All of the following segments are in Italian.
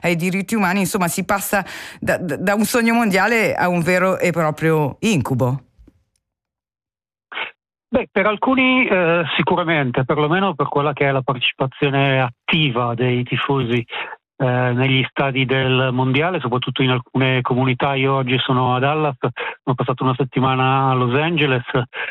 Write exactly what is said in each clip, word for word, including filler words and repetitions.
ai diritti umani, insomma si passa da, da un sogno mondiale a un vero e proprio incubo. Beh, per alcuni eh, sicuramente, perlomeno per quella che è la partecipazione attiva dei tifosi eh, negli stadi del mondiale, soprattutto in alcune comunità. Io oggi sono a Dallas, ho passato una settimana a Los Angeles,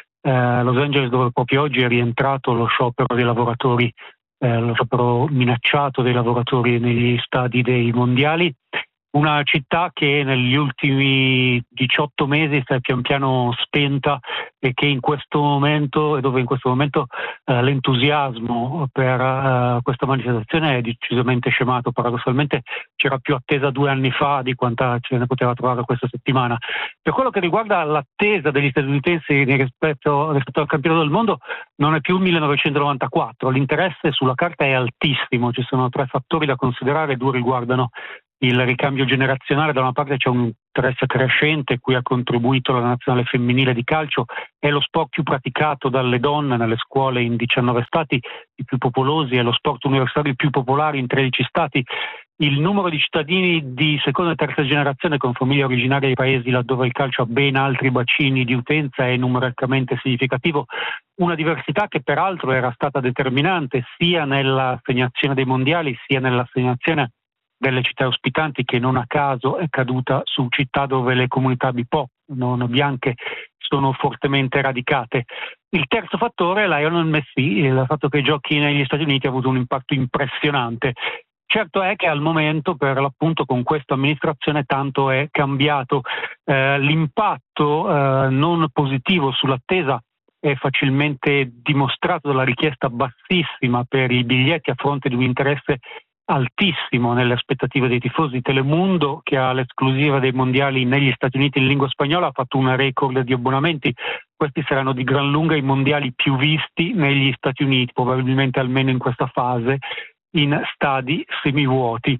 eh, Los Angeles dove proprio oggi è rientrato lo sciopero dei lavoratori, eh, lo sciopero minacciato dei lavoratori negli stadi dei mondiali. Una città che negli ultimi diciotto mesi si è pian piano spenta e che in questo momento, e dove in questo momento eh, l'entusiasmo per eh, questa manifestazione è decisamente scemato. Paradossalmente c'era più attesa due anni fa di quanta ce ne poteva trovare questa settimana. Per quello che riguarda l'attesa degli statunitensi rispetto, rispetto al campionato del mondo, non è più millenovecentonovantaquattro, l'interesse sulla carta è altissimo, ci sono tre fattori da considerare, due riguardano il ricambio generazionale. Da una parte c'è un interesse crescente cui ha contribuito la nazionale femminile di calcio, è lo sport più praticato dalle donne nelle scuole in diciannove stati, i più popolosi, è lo sport universitario più popolare in tredici stati. Il numero di cittadini di seconda e terza generazione con famiglie originarie dei paesi laddove il calcio ha ben altri bacini di utenza è numericamente significativo, una diversità che peraltro era stata determinante sia nell'assegnazione dei mondiali sia nell'assegnazione delle città ospitanti, che non a caso è caduta su città dove le comunità B I P O non bianche sono fortemente radicate. Il terzo fattore è Lionel Messi, il fatto che giochi negli Stati Uniti ha avuto un impatto impressionante. Certo è che al momento, per l'appunto, con questa amministrazione tanto è cambiato. Eh, l'impatto eh, non positivo sull'attesa è facilmente dimostrato dalla richiesta bassissima per i biglietti a fronte di un interesse altissimo nelle aspettative dei tifosi. Telemundo, che ha l'esclusiva dei mondiali negli Stati Uniti in lingua spagnola, ha fatto un record di abbonamenti. Questi saranno di gran lunga i mondiali più visti negli Stati Uniti, probabilmente almeno in questa fase, in stadi semivuoti.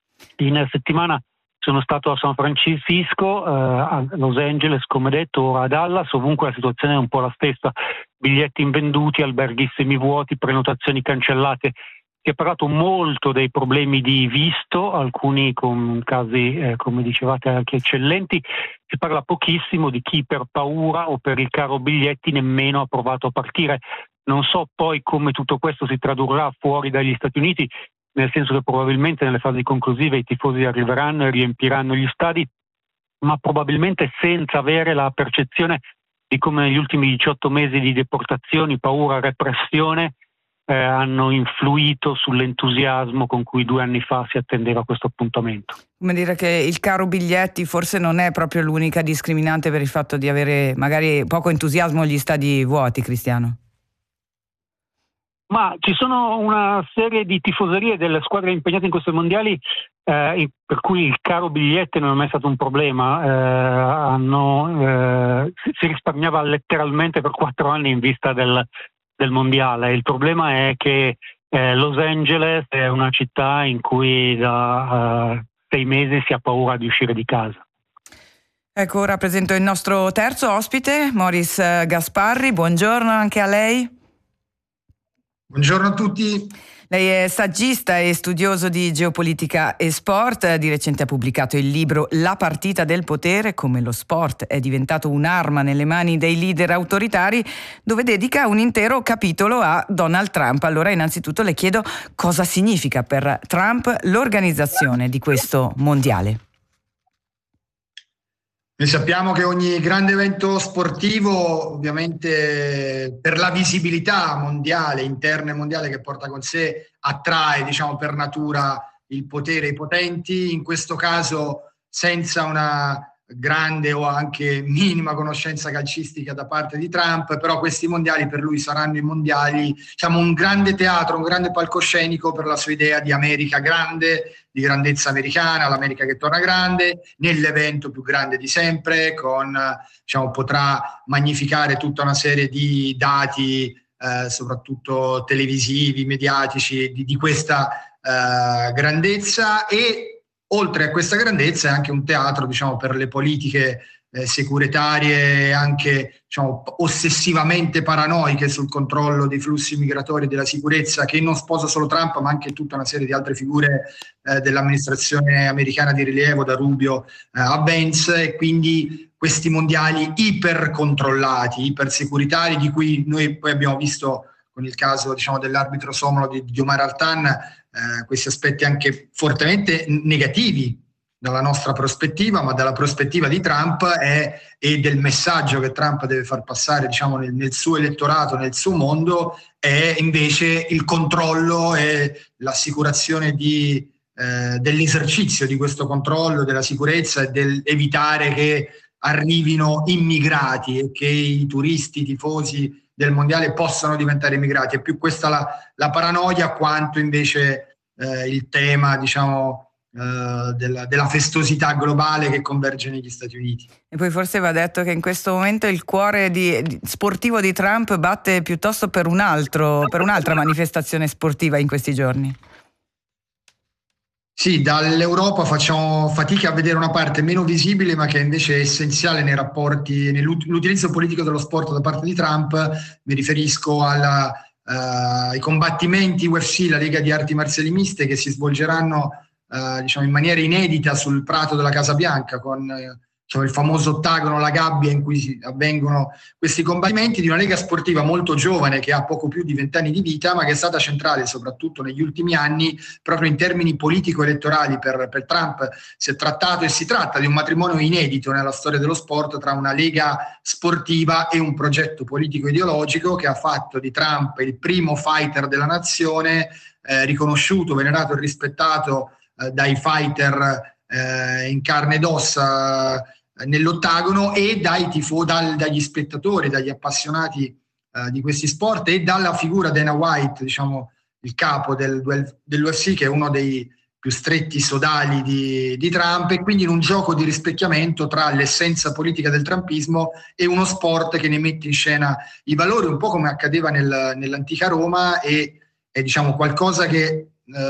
In settimana sono stato a San Francisco, eh, a Los Angeles, come detto, ora a Dallas. Ovunque la situazione è un po' la stessa: biglietti invenduti, alberghi semivuoti, prenotazioni cancellate. Si è parlato molto dei problemi di visto, alcuni con casi, eh, come dicevate, anche eccellenti. Si parla pochissimo di chi per paura o per il caro biglietti nemmeno ha provato a partire. Non so poi come tutto questo si tradurrà fuori dagli Stati Uniti, nel senso che probabilmente nelle fasi conclusive i tifosi arriveranno e riempiranno gli stadi, ma probabilmente senza avere la percezione di come negli ultimi diciotto mesi di deportazioni, paura, repressione Eh, hanno influito sull'entusiasmo con cui due anni fa si attendeva questo appuntamento. Come dire che il caro biglietti forse non è proprio l'unica discriminante per il fatto di avere magari poco entusiasmo agli stadi vuoti, Cristiano? Ma ci sono una serie di tifoserie delle squadre impegnate in questi mondiali eh, per cui il caro biglietti non è mai stato un problema. Eh, hanno, eh, si risparmiava letteralmente per quattro anni in vista del del mondiale. Il problema è che eh, Los Angeles è una città in cui da uh, sei mesi si ha paura di uscire di casa. Ecco, ora presento il nostro terzo ospite, Moris Gasparri. Buongiorno anche a lei. Buongiorno a tutti. Lei è saggista e studioso di geopolitica e sport. Di recente ha pubblicato il libro La partita del potere, come lo sport è diventato un'arma nelle mani dei leader autoritari, dove dedica un intero capitolo a Donald Trump. Allora, innanzitutto le chiedo cosa significa per Trump l'organizzazione di questo mondiale. Noi sappiamo che ogni grande evento sportivo, ovviamente per la visibilità mondiale, interna e mondiale che porta con sé, attrae, diciamo, per natura il potere e i potenti. In questo caso, senza una grande o anche minima conoscenza calcistica da parte di Trump, però questi mondiali per lui saranno i mondiali, diciamo, un grande teatro, un grande palcoscenico per la sua idea di America grande, di grandezza americana, l'America che torna grande, nell'evento più grande di sempre, con, diciamo, potrà magnificare tutta una serie di dati, eh, soprattutto televisivi, mediatici, di, di questa eh, grandezza. E oltre a questa grandezza è anche un teatro, diciamo, per le politiche eh, securitarie anche, diciamo, ossessivamente paranoiche sul controllo dei flussi migratori e della sicurezza, che non sposa solo Trump ma anche tutta una serie di altre figure eh, dell'amministrazione americana di rilievo, da Rubio eh, a Vance, e quindi questi mondiali ipercontrollati, ipersecuritari, di cui noi poi abbiamo visto con il caso, diciamo, dell'arbitro somalo di, di Omar Altan, eh, questi aspetti anche fortemente negativi dalla nostra prospettiva, ma dalla prospettiva di Trump è, e del messaggio che Trump deve far passare, diciamo, nel, nel suo elettorato, nel suo mondo, è invece il controllo e l'assicurazione di, eh, dell'esercizio di questo controllo, della sicurezza e dell'evitare che arrivino immigrati e che i turisti, i tifosi del mondiale possano diventare immigrati. È più questa la, la paranoia, quanto invece eh, il tema, diciamo, Uh, della, della festosità globale che converge negli Stati Uniti. E poi forse va detto che in questo momento il cuore di, di, sportivo di Trump batte piuttosto per un altro, per un'altra manifestazione sportiva in questi giorni. Sì, dall'Europa facciamo fatica a vedere una parte meno visibile, ma che invece è essenziale nei rapporti, nell'utilizzo politico dello sport da parte di Trump. Mi riferisco alla, uh, ai combattimenti U F C, la Lega di Arti Marziali Miste, che si svolgeranno Uh, diciamo in maniera inedita sul prato della Casa Bianca, con uh, diciamo, il famoso ottagono, la gabbia in cui si, avvengono questi combattimenti, di una lega sportiva molto giovane che ha poco più di vent'anni di vita, ma che è stata centrale soprattutto negli ultimi anni proprio in termini politico-elettorali per, per Trump. Si è trattato e si tratta di un matrimonio inedito nella storia dello sport tra una lega sportiva e un progetto politico-ideologico che ha fatto di Trump il primo fighter della nazione, eh, riconosciuto, venerato e rispettato dai fighter eh, in carne ed ossa eh, nell'ottagono, e dai tifo, dal, dagli spettatori, dagli appassionati eh, di questi sport, e dalla figura Dana White, diciamo il capo del, dell'U F C, che è uno dei più stretti sodali di, di Trump, e quindi in un gioco di rispecchiamento tra l'essenza politica del trumpismo e uno sport che ne mette in scena i valori, un po' come accadeva nel, nell'antica Roma, e è, diciamo, qualcosa che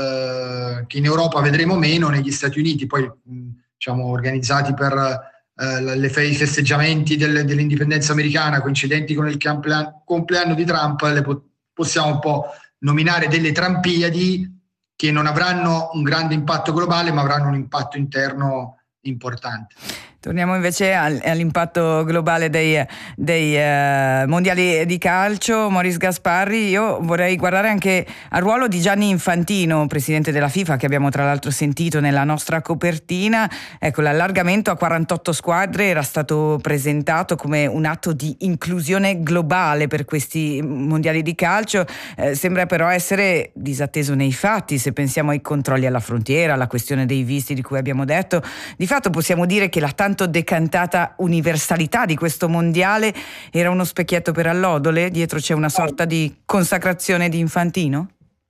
Uh, che in Europa vedremo meno, negli Stati Uniti poi mh, diciamo organizzati per uh, le, i festeggiamenti del, dell'indipendenza americana coincidenti con il compleanno, compleanno di Trump, le po- possiamo un po' nominare delle Trumpiadi, che non avranno un grande impatto globale ma avranno un impatto interno importante. Torniamo invece all'impatto globale dei, dei uh, mondiali di calcio. Maurice Gasparri, io vorrei guardare anche al ruolo di Gianni Infantino, presidente della FIFA, che abbiamo tra l'altro sentito nella nostra copertina. Ecco, l'allargamento a quarantotto squadre era stato presentato come un atto di inclusione globale per questi mondiali di calcio. Eh, sembra però essere disatteso nei fatti, se pensiamo ai controlli alla frontiera, alla questione dei visti di cui abbiamo detto. Di fatto possiamo dire che la tanto decantata universalità di questo mondiale era uno specchietto per allodole? Dietro c'è una sorta di consacrazione di Infantino?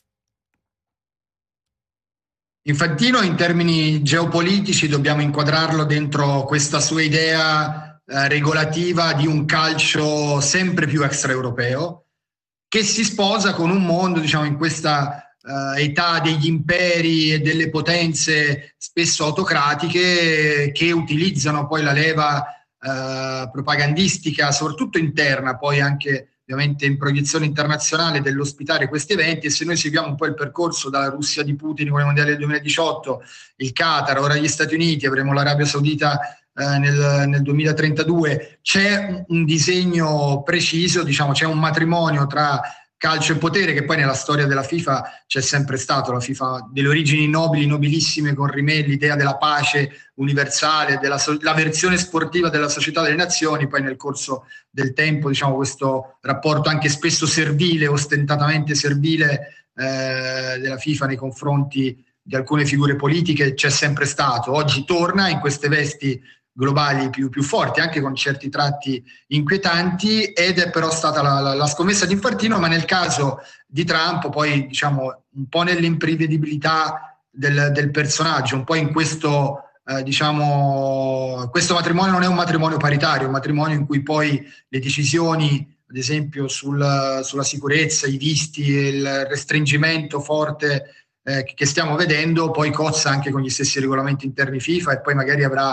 Infantino, in termini geopolitici, dobbiamo inquadrarlo dentro questa sua idea eh, regolativa di un calcio sempre più extraeuropeo, che si sposa con un mondo, diciamo, in questa Uh, età degli imperi e delle potenze spesso autocratiche, che utilizzano poi la leva uh, propagandistica, soprattutto interna, poi anche ovviamente in proiezione internazionale, dell'ospitare questi eventi. E se noi seguiamo un po' il percorso dalla Russia di Putin con i mondiali del duemiladiciotto, il Qatar, ora gli Stati Uniti, avremo l'Arabia Saudita uh, nel, nel duemilatrentadue, c'è un, un disegno preciso, diciamo, c'è un matrimonio tra calcio e potere, che poi nella storia della FIFA c'è sempre stato. La FIFA delle origini nobili, nobilissime, con Rimet, l'idea della pace universale, della so- la versione sportiva della società delle nazioni. Poi nel corso del tempo, diciamo, questo rapporto anche spesso servile, ostentatamente servile eh, della FIFA nei confronti di alcune figure politiche c'è sempre stato. Oggi torna in queste vesti globali più, più forti, anche con certi tratti inquietanti, ed è però stata la, la, la scommessa di Infantino. Ma nel caso di Trump, poi, diciamo, un po' nell'imprevedibilità del, del personaggio, un po' in questo eh, diciamo questo matrimonio non è un matrimonio paritario, è un matrimonio in cui poi le decisioni, ad esempio sul, sulla sicurezza, i visti e il restringimento forte eh, che stiamo vedendo, poi cozza anche con gli stessi regolamenti interni FIFA, e poi magari avrà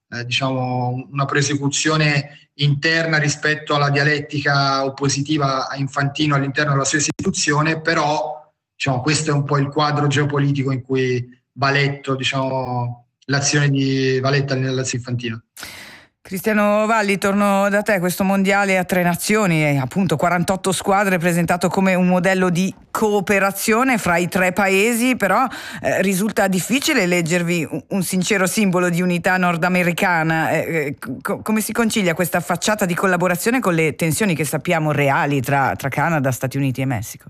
eh, diciamo una prosecuzione interna rispetto alla dialettica oppositiva a Infantino all'interno della sua istituzione, però diciamo, questo è un po' il quadro geopolitico in cui va letto, diciamo, l'azione di Valletta nell'azione Infantino. Cristiano Valli, torno da te. Questo mondiale a tre nazioni e appunto quarantotto squadre presentato come un modello di cooperazione fra i tre paesi, però eh, risulta difficile leggervi un, un sincero simbolo di unità nordamericana. Eh, co- come si concilia questa facciata di collaborazione con le tensioni che sappiamo reali tra, tra Canada, Stati Uniti e Messico?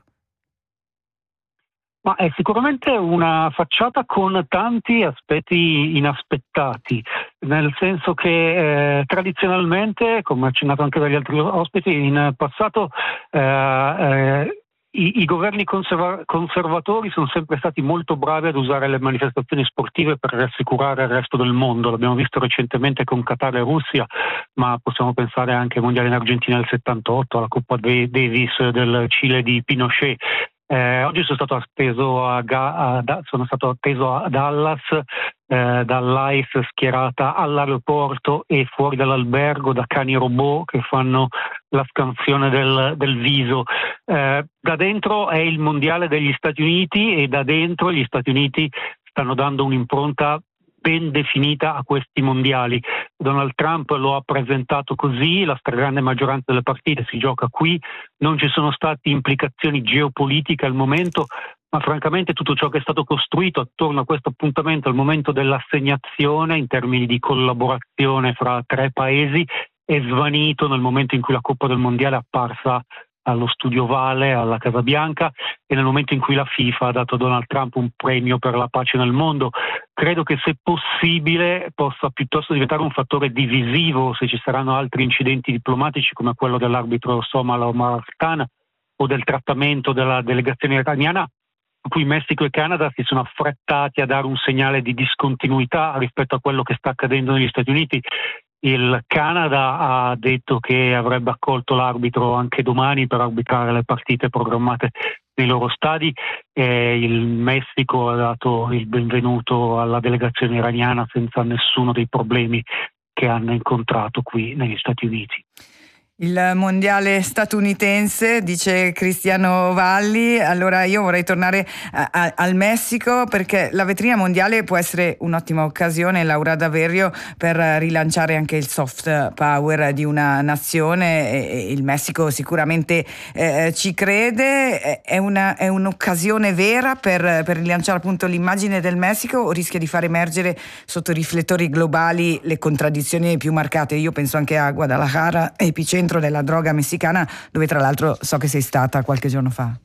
Ma è sicuramente una facciata con tanti aspetti inaspettati, nel senso che eh, tradizionalmente, come accennato anche dagli altri ospiti, in passato eh, eh, i, i governi conserva- conservatori sono sempre stati molto bravi ad usare le manifestazioni sportive per rassicurare il resto del mondo. L'abbiamo visto recentemente con Qatar e Russia, ma possiamo pensare anche ai mondiali in Argentina del settantotto, alla Coppa Davis del Cile di Pinochet. Eh, oggi sono stato atteso a, a, a sono stato atteso a Dallas eh, dall'A I S schierata all'aeroporto e fuori dall'albergo da cani robot che fanno la scansione del, del viso. Eh, da dentro è il mondiale degli Stati Uniti e da dentro gli Stati Uniti stanno dando un'impronta ben definita a questi mondiali. Donald Trump lo ha presentato così, la stragrande maggioranza delle partite si gioca qui, non ci sono state implicazioni geopolitiche al momento, ma francamente tutto ciò che è stato costruito attorno a questo appuntamento al momento dell'assegnazione in termini di collaborazione fra tre paesi è svanito nel momento in cui la Coppa del Mondiale è apparsa allo Studio Vale, alla Casa Bianca, e nel momento in cui la FIFA ha dato a Donald Trump un premio per la pace nel mondo. Credo che se possibile possa piuttosto diventare un fattore divisivo se ci saranno altri incidenti diplomatici come quello dell'arbitro Somalo Omar Khan o del trattamento della delegazione iraniana, a cui Messico e Canada si sono affrettati a dare un segnale di discontinuità rispetto a quello che sta accadendo negli Stati Uniti. Il Canada ha detto che avrebbe accolto l'arbitro anche domani per arbitrare le partite programmate nei loro stadi. E il Messico ha dato il benvenuto alla delegazione iraniana senza nessuno dei problemi che hanno incontrato qui negli Stati Uniti. Il mondiale statunitense, dice Cristiano Valli. Allora io vorrei tornare a, a, al Messico, perché la vetrina mondiale può essere un'ottima occasione, Laura Daverio, per rilanciare anche il soft power di una nazione, e, e il Messico sicuramente eh, ci crede. È, una, è un'occasione vera per, per rilanciare appunto l'immagine del Messico, o rischia di far emergere sotto riflettori globali le contraddizioni più marcate? Io penso anche a Guadalajara, epicentro della droga messicana, dove tra l'altro so che sei stata qualche giorno fa.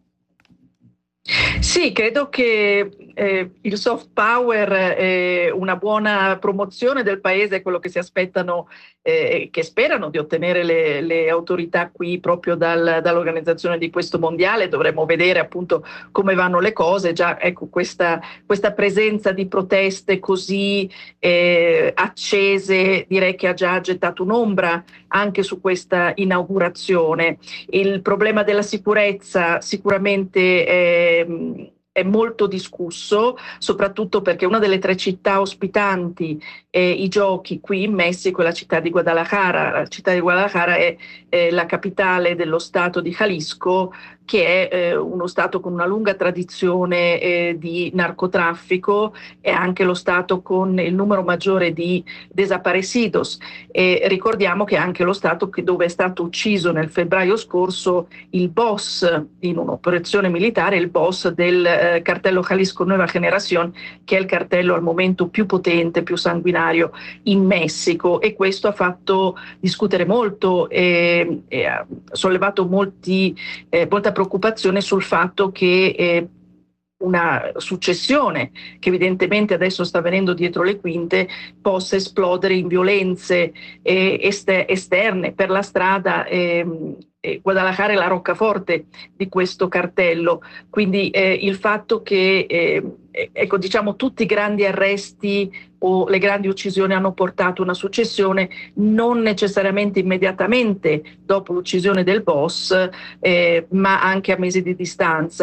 Sì, credo che eh, il soft power è una buona promozione del paese, è quello che si aspettano e eh, che sperano di ottenere le, le autorità qui proprio dal, dall'organizzazione di questo mondiale. Dovremo vedere appunto come vanno le cose. Già ecco questa, questa presenza di proteste così eh, accese direi che ha già gettato un'ombra anche su questa inaugurazione. Il problema della sicurezza sicuramente è è molto discusso, soprattutto perché una delle tre città ospitanti eh, i giochi qui in Messico è la città di Guadalajara. La città di Guadalajara è, è la capitale dello stato di Jalisco, che è eh, uno stato con una lunga tradizione eh, di narcotraffico, e anche lo stato con il numero maggiore di desaparecidos. E ricordiamo che è anche lo stato che, dove è stato ucciso nel febbraio scorso il boss in un'operazione militare, il boss del eh, cartello Jalisco Nueva Generación, che è il cartello al momento più potente, più sanguinario in Messico, e questo ha fatto discutere molto e, e ha sollevato molti, eh, molta preoccupazione sul fatto che eh, una successione che evidentemente adesso sta avvenendo dietro le quinte possa esplodere in violenze eh, ester- esterne per la strada. Eh, eh, Guadalajara è la roccaforte di questo cartello, quindi eh, il fatto che eh, ecco, diciamo, tutti i grandi arresti o le grandi uccisioni hanno portato una successione, non necessariamente immediatamente dopo l'uccisione del boss, eh, ma anche a mesi di distanza.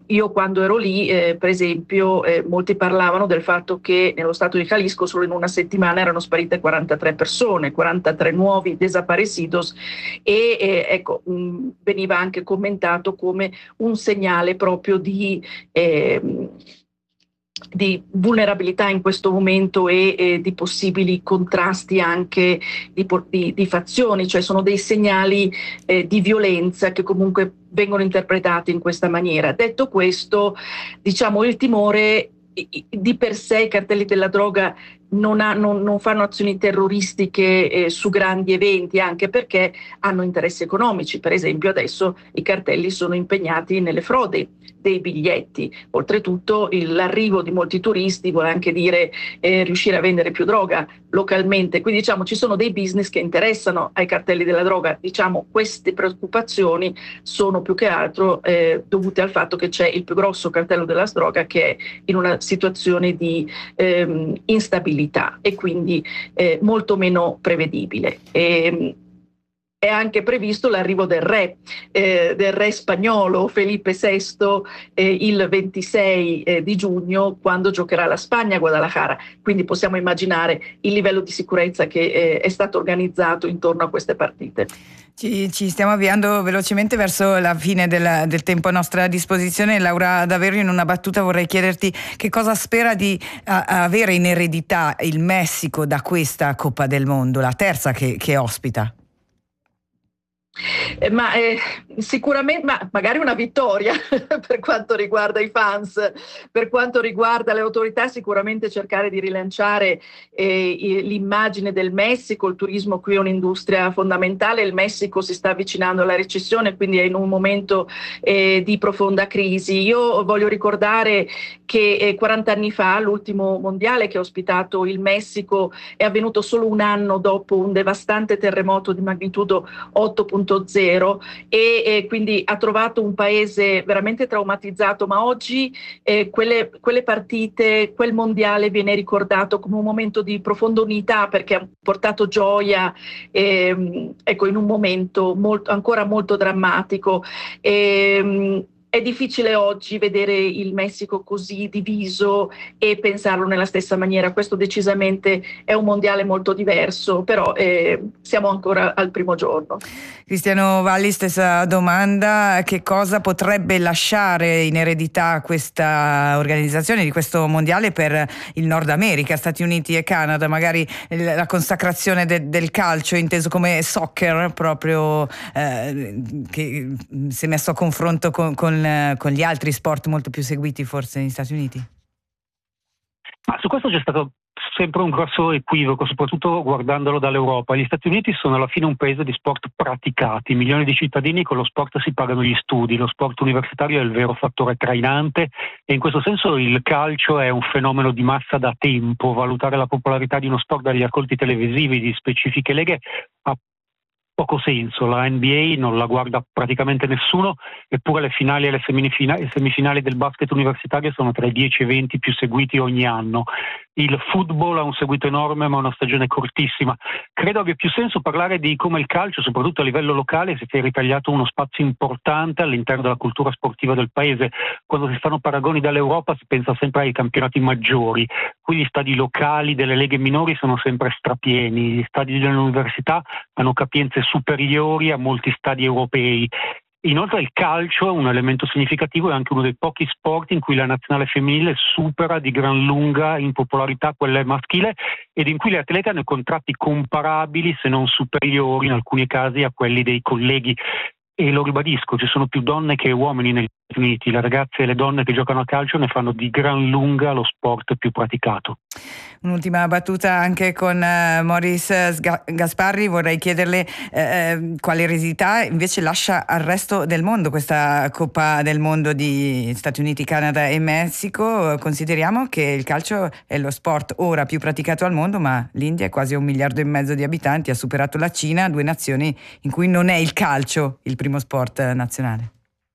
io quando ero lì, eh, per esempio, eh, molti parlavano del fatto che nello stato di Jalisco solo in una settimana erano sparite quarantatré persone, quarantatré nuovi desaparecidos, e eh, ecco, mh, veniva anche commentato come un segnale proprio di... Eh, di vulnerabilità in questo momento e, e di possibili contrasti anche di, di, di fazioni, cioè sono dei segnali eh, di violenza che comunque vengono interpretati in questa maniera. Detto questo, diciamo, il timore di per sé, i cartelli della droga non, ha, non, non fanno azioni terroristiche eh, su grandi eventi, anche perché hanno interessi economici. Per esempio adesso i cartelli sono impegnati nelle frodi dei biglietti. Oltretutto l'arrivo di molti turisti vuole anche dire eh, riuscire a vendere più droga localmente. Quindi diciamo ci sono dei business che interessano ai cartelli della droga. Diciamo queste preoccupazioni sono più che altro eh, dovute al fatto che c'è il più grosso cartello della droga che è in una situazione di ehm, instabilità e quindi eh, molto meno prevedibile. E, è anche previsto l'arrivo del re, eh, del re spagnolo Felipe sesto eh, il ventisei eh, di giugno, quando giocherà la Spagna a Guadalajara. Quindi possiamo immaginare il livello di sicurezza che eh, è stato organizzato intorno a queste partite. Ci, ci stiamo avviando velocemente verso la fine del, del tempo a nostra disposizione. Laura D'Averio, in una battuta vorrei chiederti che cosa spera di a, avere in eredità il Messico da questa Coppa del Mondo, la terza che, che ospita. Eh, ma eh, sicuramente, ma magari una vittoria per quanto riguarda i fans, per quanto riguarda le autorità, sicuramente cercare di rilanciare eh, l'immagine del Messico. Il turismo qui è un'industria fondamentale, il Messico si sta avvicinando alla recessione, quindi è in un momento eh, di profonda crisi. Io voglio ricordare che eh, quaranta anni fa l'ultimo mondiale che ha ospitato il Messico è avvenuto solo un anno dopo un devastante terremoto di magnitudo otto punto zero e, e quindi ha trovato un paese veramente traumatizzato, ma oggi eh, quelle, quelle partite, quel mondiale viene ricordato come un momento di profonda unità, perché ha portato gioia eh, ecco, in un momento molto, ancora molto drammatico. E, è difficile oggi vedere il Messico così diviso e pensarlo nella stessa maniera. Questo decisamente è un mondiale molto diverso, però eh, siamo ancora al primo giorno. Cristiano Valli, stessa domanda: che cosa potrebbe lasciare in eredità questa organizzazione di questo mondiale per il Nord America, Stati Uniti e Canada? Magari la consacrazione de- del calcio inteso come soccer, proprio eh, che si è messo a confronto con, con con gli altri sport molto più seguiti forse negli Stati Uniti? Ma su questo c'è stato sempre un grosso equivoco, soprattutto guardandolo dall'Europa. Gli Stati Uniti sono alla fine un paese di sport praticati, milioni di cittadini con lo sport si pagano gli studi, lo sport universitario è il vero fattore trainante e in questo senso il calcio è un fenomeno di massa da tempo. Valutare la popolarità di uno sport dagli ascolti televisivi di specifiche leghe ha poco senso. La N B A non la guarda praticamente nessuno, eppure le finali e le semifinali, semifinali del basket universitario sono tra i dieci e venti più seguiti ogni anno. Il football ha un seguito enorme ma una stagione cortissima. Credo abbia più senso parlare di come il calcio, soprattutto a livello locale, si sia ritagliato uno spazio importante all'interno della cultura sportiva del paese. Quando si fanno paragoni dall'Europa si pensa sempre ai campionati maggiori, qui gli stadi locali delle leghe minori sono sempre strapieni, gli stadi delle università hanno capienze superiori a molti stadi europei. Inoltre il calcio è un elemento significativo, è anche uno dei pochi sport in cui la nazionale femminile supera di gran lunga in popolarità quella maschile ed in cui le atlete hanno contratti comparabili se non superiori in alcuni casi a quelli dei colleghi. E lo ribadisco, ci sono più donne che uomini negli Stati Uniti, le ragazze e le donne che giocano a calcio ne fanno di gran lunga lo sport più praticato. Un'ultima battuta anche con uh, Maurice Gasparri, vorrei chiederle eh, quale eredità invece lascia al resto del mondo questa Coppa del Mondo di Stati Uniti, Canada e Messico. Consideriamo che il calcio è lo sport ora più praticato al mondo, ma l'India è quasi un miliardo e mezzo di abitanti, ha superato la Cina, due nazioni in cui non è il calcio il primo sport nazionale.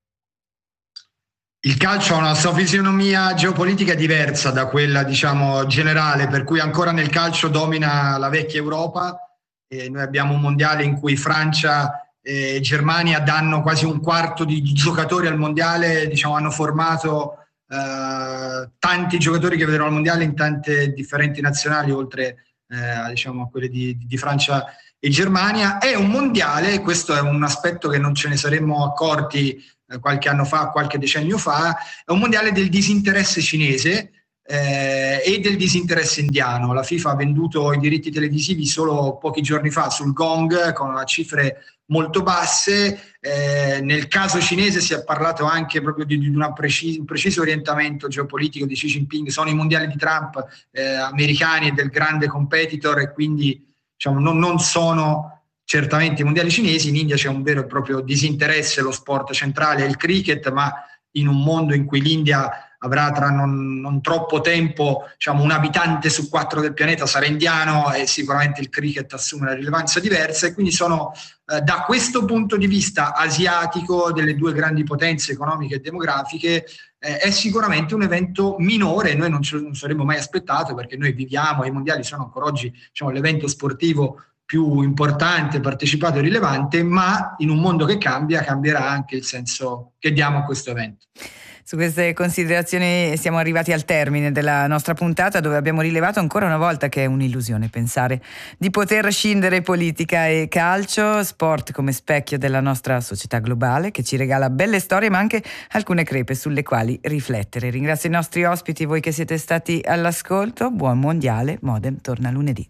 Il calcio ha una sua fisionomia geopolitica diversa da quella, diciamo, generale, per cui ancora nel calcio domina la vecchia Europa e noi abbiamo un mondiale in cui Francia e Germania danno quasi un quarto di, di giocatori al mondiale, diciamo, hanno formato eh, tanti giocatori che vedremo al mondiale in tante differenti nazionali, oltre eh, diciamo, a quelle di, di Francia e Germania. È un mondiale, questo è un aspetto che non ce ne saremmo accorti eh, qualche anno fa, qualche decennio fa, è un mondiale del disinteresse cinese eh, e del disinteresse indiano. La FIFA ha venduto i diritti televisivi solo pochi giorni fa sul Gong con cifre molto basse. Eh, nel caso cinese si è parlato anche proprio di, di una precis- un preciso orientamento geopolitico di Xi Jinping. Sono i mondiali di Trump eh, americani e del grande competitor, e quindi diciamo, non, non sono certamente i mondiali cinesi. In India c'è un vero e proprio disinteresse, lo sport centrale è il cricket, ma in un mondo in cui l'India avrà tra non, non troppo tempo, diciamo, un abitante su quattro del pianeta sarà indiano, e sicuramente il cricket assume una rilevanza diversa. E quindi sono eh, da questo punto di vista asiatico, delle due grandi potenze economiche e demografiche, eh, è sicuramente un evento minore. Noi non ce lo non saremmo mai aspettato, perché noi viviamo, i mondiali sono ancora oggi, diciamo, l'evento sportivo più importante, partecipato e rilevante, ma in un mondo che cambia, cambierà anche il senso che diamo a questo evento. Su queste considerazioni siamo arrivati al termine della nostra puntata, dove abbiamo rilevato ancora una volta che è un'illusione pensare di poter scindere politica e calcio, sport come specchio della nostra società globale, che ci regala belle storie ma anche alcune crepe sulle quali riflettere. Ringrazio i nostri ospiti, voi che siete stati all'ascolto. Buon mondiale, Modem torna lunedì.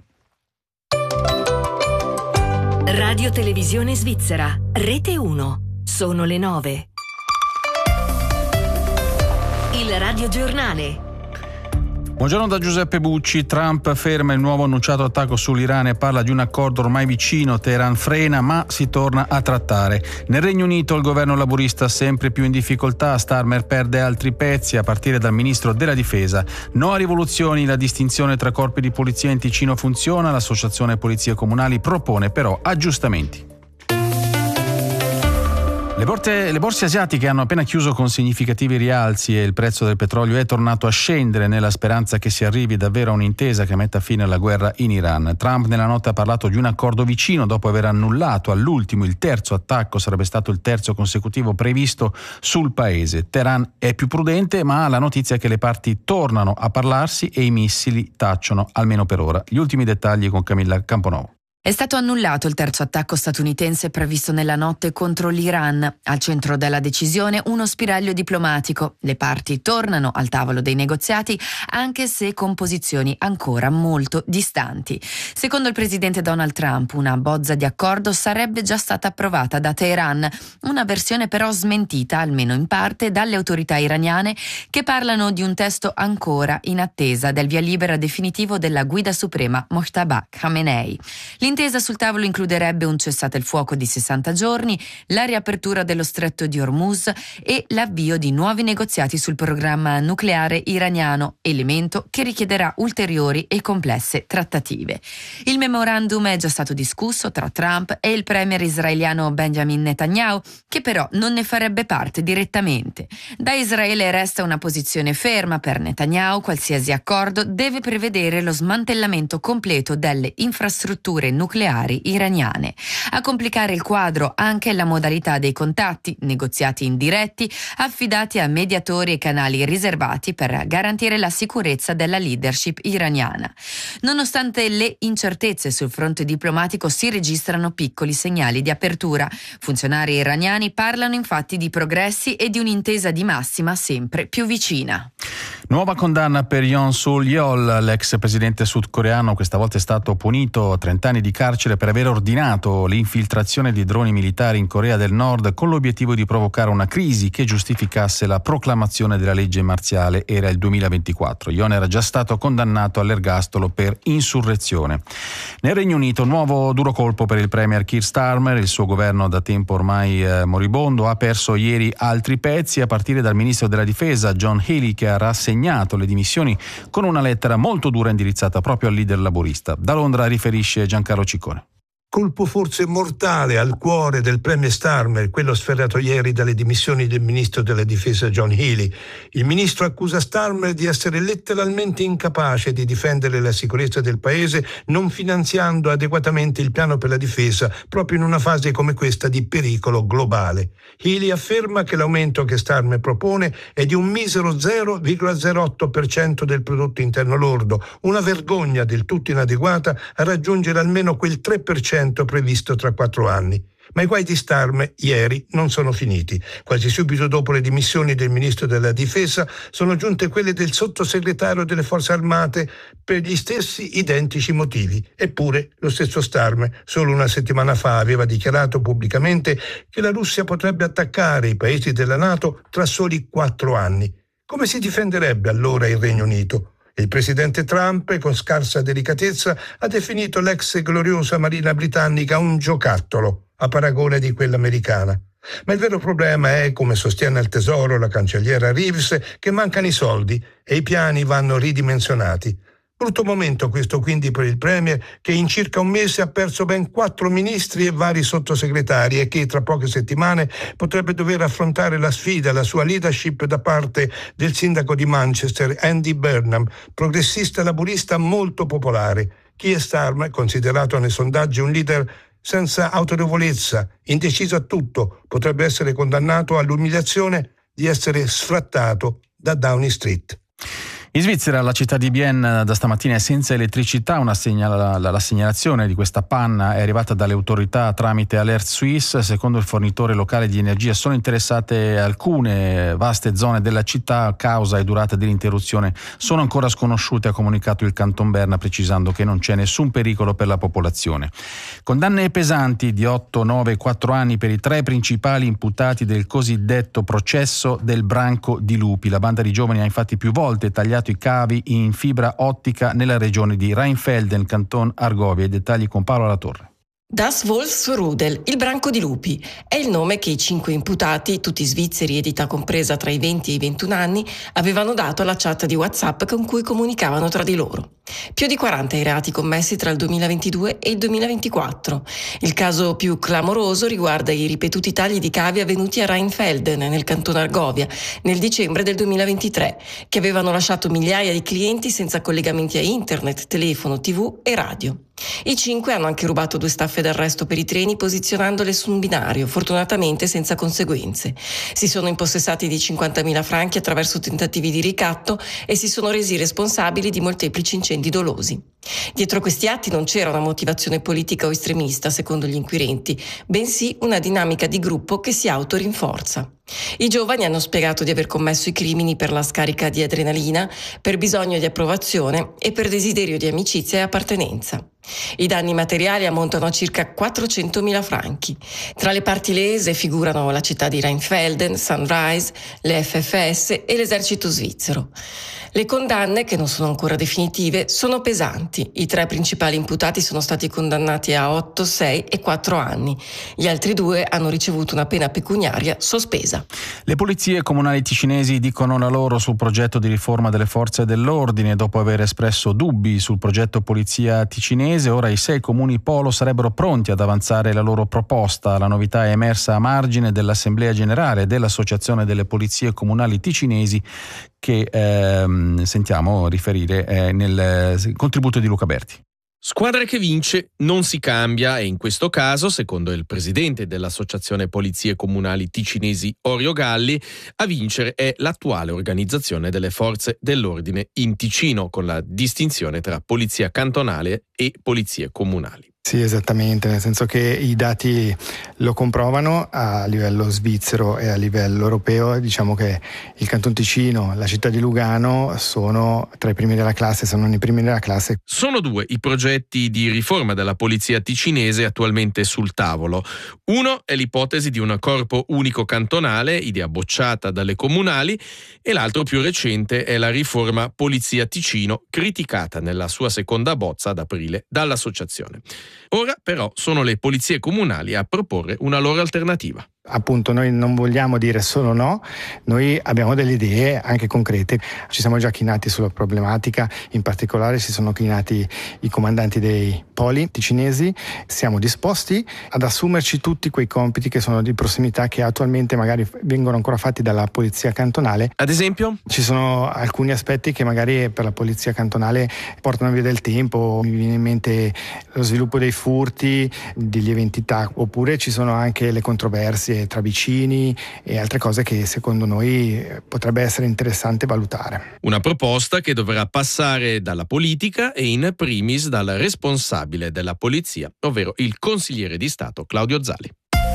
Radio Televisione Svizzera, Rete uno. Sono le nove. Il Radio Giornale. Buongiorno da Giuseppe Bucci. Trump ferma il nuovo annunciato attacco sull'Iran e parla di un accordo ormai vicino. Teheran frena, ma si torna a trattare. Nel Regno Unito il governo laburista sempre più in difficoltà. Starmer perde altri pezzi, a partire dal ministro della difesa. No a rivoluzioni, la distinzione tra corpi di polizia in Ticino funziona. L'associazione Polizie Comunali propone però aggiustamenti. Le borse, le borse asiatiche hanno appena chiuso con significativi rialzi e il prezzo del petrolio è tornato a scendere, nella speranza che si arrivi davvero a un'intesa che metta fine alla guerra in Iran. Trump nella notte ha parlato di un accordo vicino dopo aver annullato all'ultimo il terzo attacco, sarebbe stato il terzo consecutivo previsto sul paese. Teheran è più prudente, ma la notizia è che le parti tornano a parlarsi e i missili tacciono, almeno per ora. Gli ultimi dettagli con Camilla Camponovo. È stato annullato il terzo attacco statunitense previsto nella notte contro l'Iran. Al centro della decisione uno spiraglio diplomatico. Le parti tornano al tavolo dei negoziati, anche se con posizioni ancora molto distanti. Secondo il presidente Donald Trump, una bozza di accordo sarebbe già stata approvata da Teheran, una versione però smentita, almeno in parte, dalle autorità iraniane, che parlano di un testo ancora in attesa del via libera definitivo della guida suprema Mojtaba Khamenei. L'intesa sul tavolo includerebbe un cessate il fuoco di sessanta giorni, la riapertura dello stretto di Hormuz e l'avvio di nuovi negoziati sul programma nucleare iraniano, elemento che richiederà ulteriori e complesse trattative. Il memorandum è già stato discusso tra Trump e il premier israeliano Benjamin Netanyahu, che però non ne farebbe parte direttamente. Da Israele resta una posizione ferma per Netanyahu: qualsiasi accordo deve prevedere lo smantellamento completo delle infrastrutture nucleari iraniane. A complicare il quadro anche la modalità dei contatti, negoziati indiretti, affidati a mediatori e canali riservati per garantire la sicurezza della leadership iraniana. Nonostante le incertezze sul fronte diplomatico, si registrano piccoli segnali di apertura. Funzionari iraniani parlano infatti di progressi e di un'intesa di massima sempre più vicina. Nuova condanna per Yoon Suk Yeol, l'ex presidente sudcoreano. Questa volta è stato punito a trenta anni di carcere per aver ordinato l'infiltrazione di droni militari in Corea del Nord con l'obiettivo di provocare una crisi che giustificasse la proclamazione della legge marziale. Era il duemilaventiquattro. Yeon era già stato condannato all'ergastolo per insurrezione. Nel Regno Unito nuovo duro colpo per il premier Keir Starmer. Il suo governo, da tempo ormai eh, moribondo, ha perso ieri altri pezzi, a partire dal ministro della difesa John Healey, che ha rassegnato le dimissioni con una lettera molto dura indirizzata proprio al leader laburista. Da Londra riferisce Giancarlo Ciccone. Colpo forse mortale al cuore del premio Starmer, quello sferrato ieri dalle dimissioni del ministro della difesa John Healey. Il ministro accusa Starmer di essere letteralmente incapace di difendere la sicurezza del paese, non finanziando adeguatamente il piano per la difesa, proprio in una fase come questa di pericolo globale. Healey afferma che l'aumento che Starmer propone è di un misero zero virgola zero otto per cento del prodotto interno lordo, una vergogna del tutto inadeguata a raggiungere almeno quel tre per cento previsto tra quattro anni. Ma i guai di Starmer ieri non sono finiti. Quasi subito dopo le dimissioni del ministro della difesa sono giunte quelle del sottosegretario delle forze armate per gli stessi identici motivi. Eppure lo stesso Starmer solo una settimana fa aveva dichiarato pubblicamente che la Russia potrebbe attaccare i paesi della NATO tra soli quattro anni. Come si difenderebbe allora il Regno Unito? Il presidente Trump, con scarsa delicatezza, ha definito l'ex gloriosa marina britannica un giocattolo, a paragone di quella americana. Ma il vero problema è, come sostiene al Tesoro la cancelliera Reeves, che mancano i soldi e i piani vanno ridimensionati. Brutto momento questo quindi per il Premier, che in circa un mese ha perso ben quattro ministri e vari sottosegretari e che tra poche settimane potrebbe dover affrontare la sfida alla sua leadership da parte del sindaco di Manchester, Andy Burnham, progressista laburista molto popolare. Keir Starmer, considerato nei sondaggi un leader senza autorevolezza, indeciso a tutto, potrebbe essere condannato all'umiliazione di essere sfrattato da Downing Street. In Svizzera la città di Bienne da stamattina è senza elettricità. Una segnala, la, la segnalazione di questa panna è arrivata dalle autorità tramite Alert Suisse. Secondo il fornitore locale di energia sono interessate alcune vaste zone della città. Causa e durata dell'interruzione sono ancora sconosciute, ha comunicato il Canton Berna, precisando che non c'è nessun pericolo per la popolazione. Condanne pesanti di otto, nove e quattro anni per i tre principali imputati del cosiddetto processo del branco di lupi. La banda di giovani ha infatti più volte tagliato i cavi in fibra ottica nella regione di Rheinfelden, Canton Argovia. I dettagli con Paolo Latorre. Das Wolfsrudel, il branco di lupi, è il nome che i cinque imputati, tutti svizzeri ed età compresa tra i venti e i ventuno anni, avevano dato alla chat di WhatsApp con cui comunicavano tra di loro. Più di quaranta i reati commessi tra il duemilaventidue e il duemilaventiquattro. Il caso più clamoroso riguarda i ripetuti tagli di cavi avvenuti a Rheinfelden, nel Canton Argovia, nel dicembre del duemilaventitré, che avevano lasciato migliaia di clienti senza collegamenti a internet, telefono, tivù e radio. I cinque hanno anche rubato due staffe d'arresto per i treni posizionandole su un binario, fortunatamente senza conseguenze. Si sono impossessati di cinquantamila franchi attraverso tentativi di ricatto e si sono resi responsabili di molteplici incendi dolosi. Dietro questi atti non c'era una motivazione politica o estremista, secondo gli inquirenti, bensì una dinamica di gruppo che si autorinforza. I giovani hanno spiegato di aver commesso i crimini per la scarica di adrenalina, per bisogno di approvazione e per desiderio di amicizia e appartenenza. I danni materiali ammontano a circa quattrocentomila franchi. Tra le parti lese figurano la città di Rheinfelden, Sunrise, le F F S e l'esercito svizzero. Le condanne, che non sono ancora definitive, sono pesanti. I tre principali imputati sono stati condannati a otto, sei e quattro anni. Gli altri due hanno ricevuto una pena pecuniaria sospesa. Le polizie comunali ticinesi dicono la loro sul progetto di riforma delle forze dell'ordine. Dopo aver espresso dubbi sul progetto polizia ticinese, ora i sei comuni polo sarebbero pronti ad avanzare la loro proposta. La novità è emersa a margine dell'Assemblea Generale dell'Associazione delle Polizie Comunali Ticinesi, che ehm, sentiamo riferire eh, nel contributo di Luca Berti. Squadra che vince non si cambia e in questo caso, secondo il presidente dell'Associazione Polizie Comunali Ticinesi Orio Galli, a vincere è l'attuale organizzazione delle forze dell'ordine in Ticino, con la distinzione tra polizia cantonale e polizie comunali. Sì, esattamente, nel senso che i dati lo comprovano a livello svizzero e a livello europeo. Diciamo che il Canton Ticino, la città di Lugano sono tra i primi della classe, sono i primi della classe. Sono due i progetti di riforma della polizia ticinese attualmente sul tavolo. Uno è l'ipotesi di un corpo unico cantonale, idea bocciata dalle comunali, e l'altro più recente è la riforma Polizia Ticino, criticata nella sua seconda bozza ad aprile dall'associazione. Ora però sono le polizie comunali a proporre una loro alternativa. appunto noi non vogliamo dire solo no, noi abbiamo delle idee anche concrete, ci siamo già chinati sulla problematica, in particolare si sono chinati i comandanti dei poli ticinesi, siamo disposti ad assumerci tutti quei compiti che sono di prossimità che attualmente magari vengono ancora fatti dalla polizia cantonale. Ad esempio? Ci sono alcuni aspetti che magari per la polizia cantonale portano via del tempo, mi viene in mente lo sviluppo dei furti di lieve entità, oppure ci sono anche le controversie tra vicini e altre cose che secondo noi potrebbe essere interessante valutare. Una proposta che dovrà passare dalla politica e in primis dal responsabile della polizia, ovvero il consigliere di Stato Claudio Zali.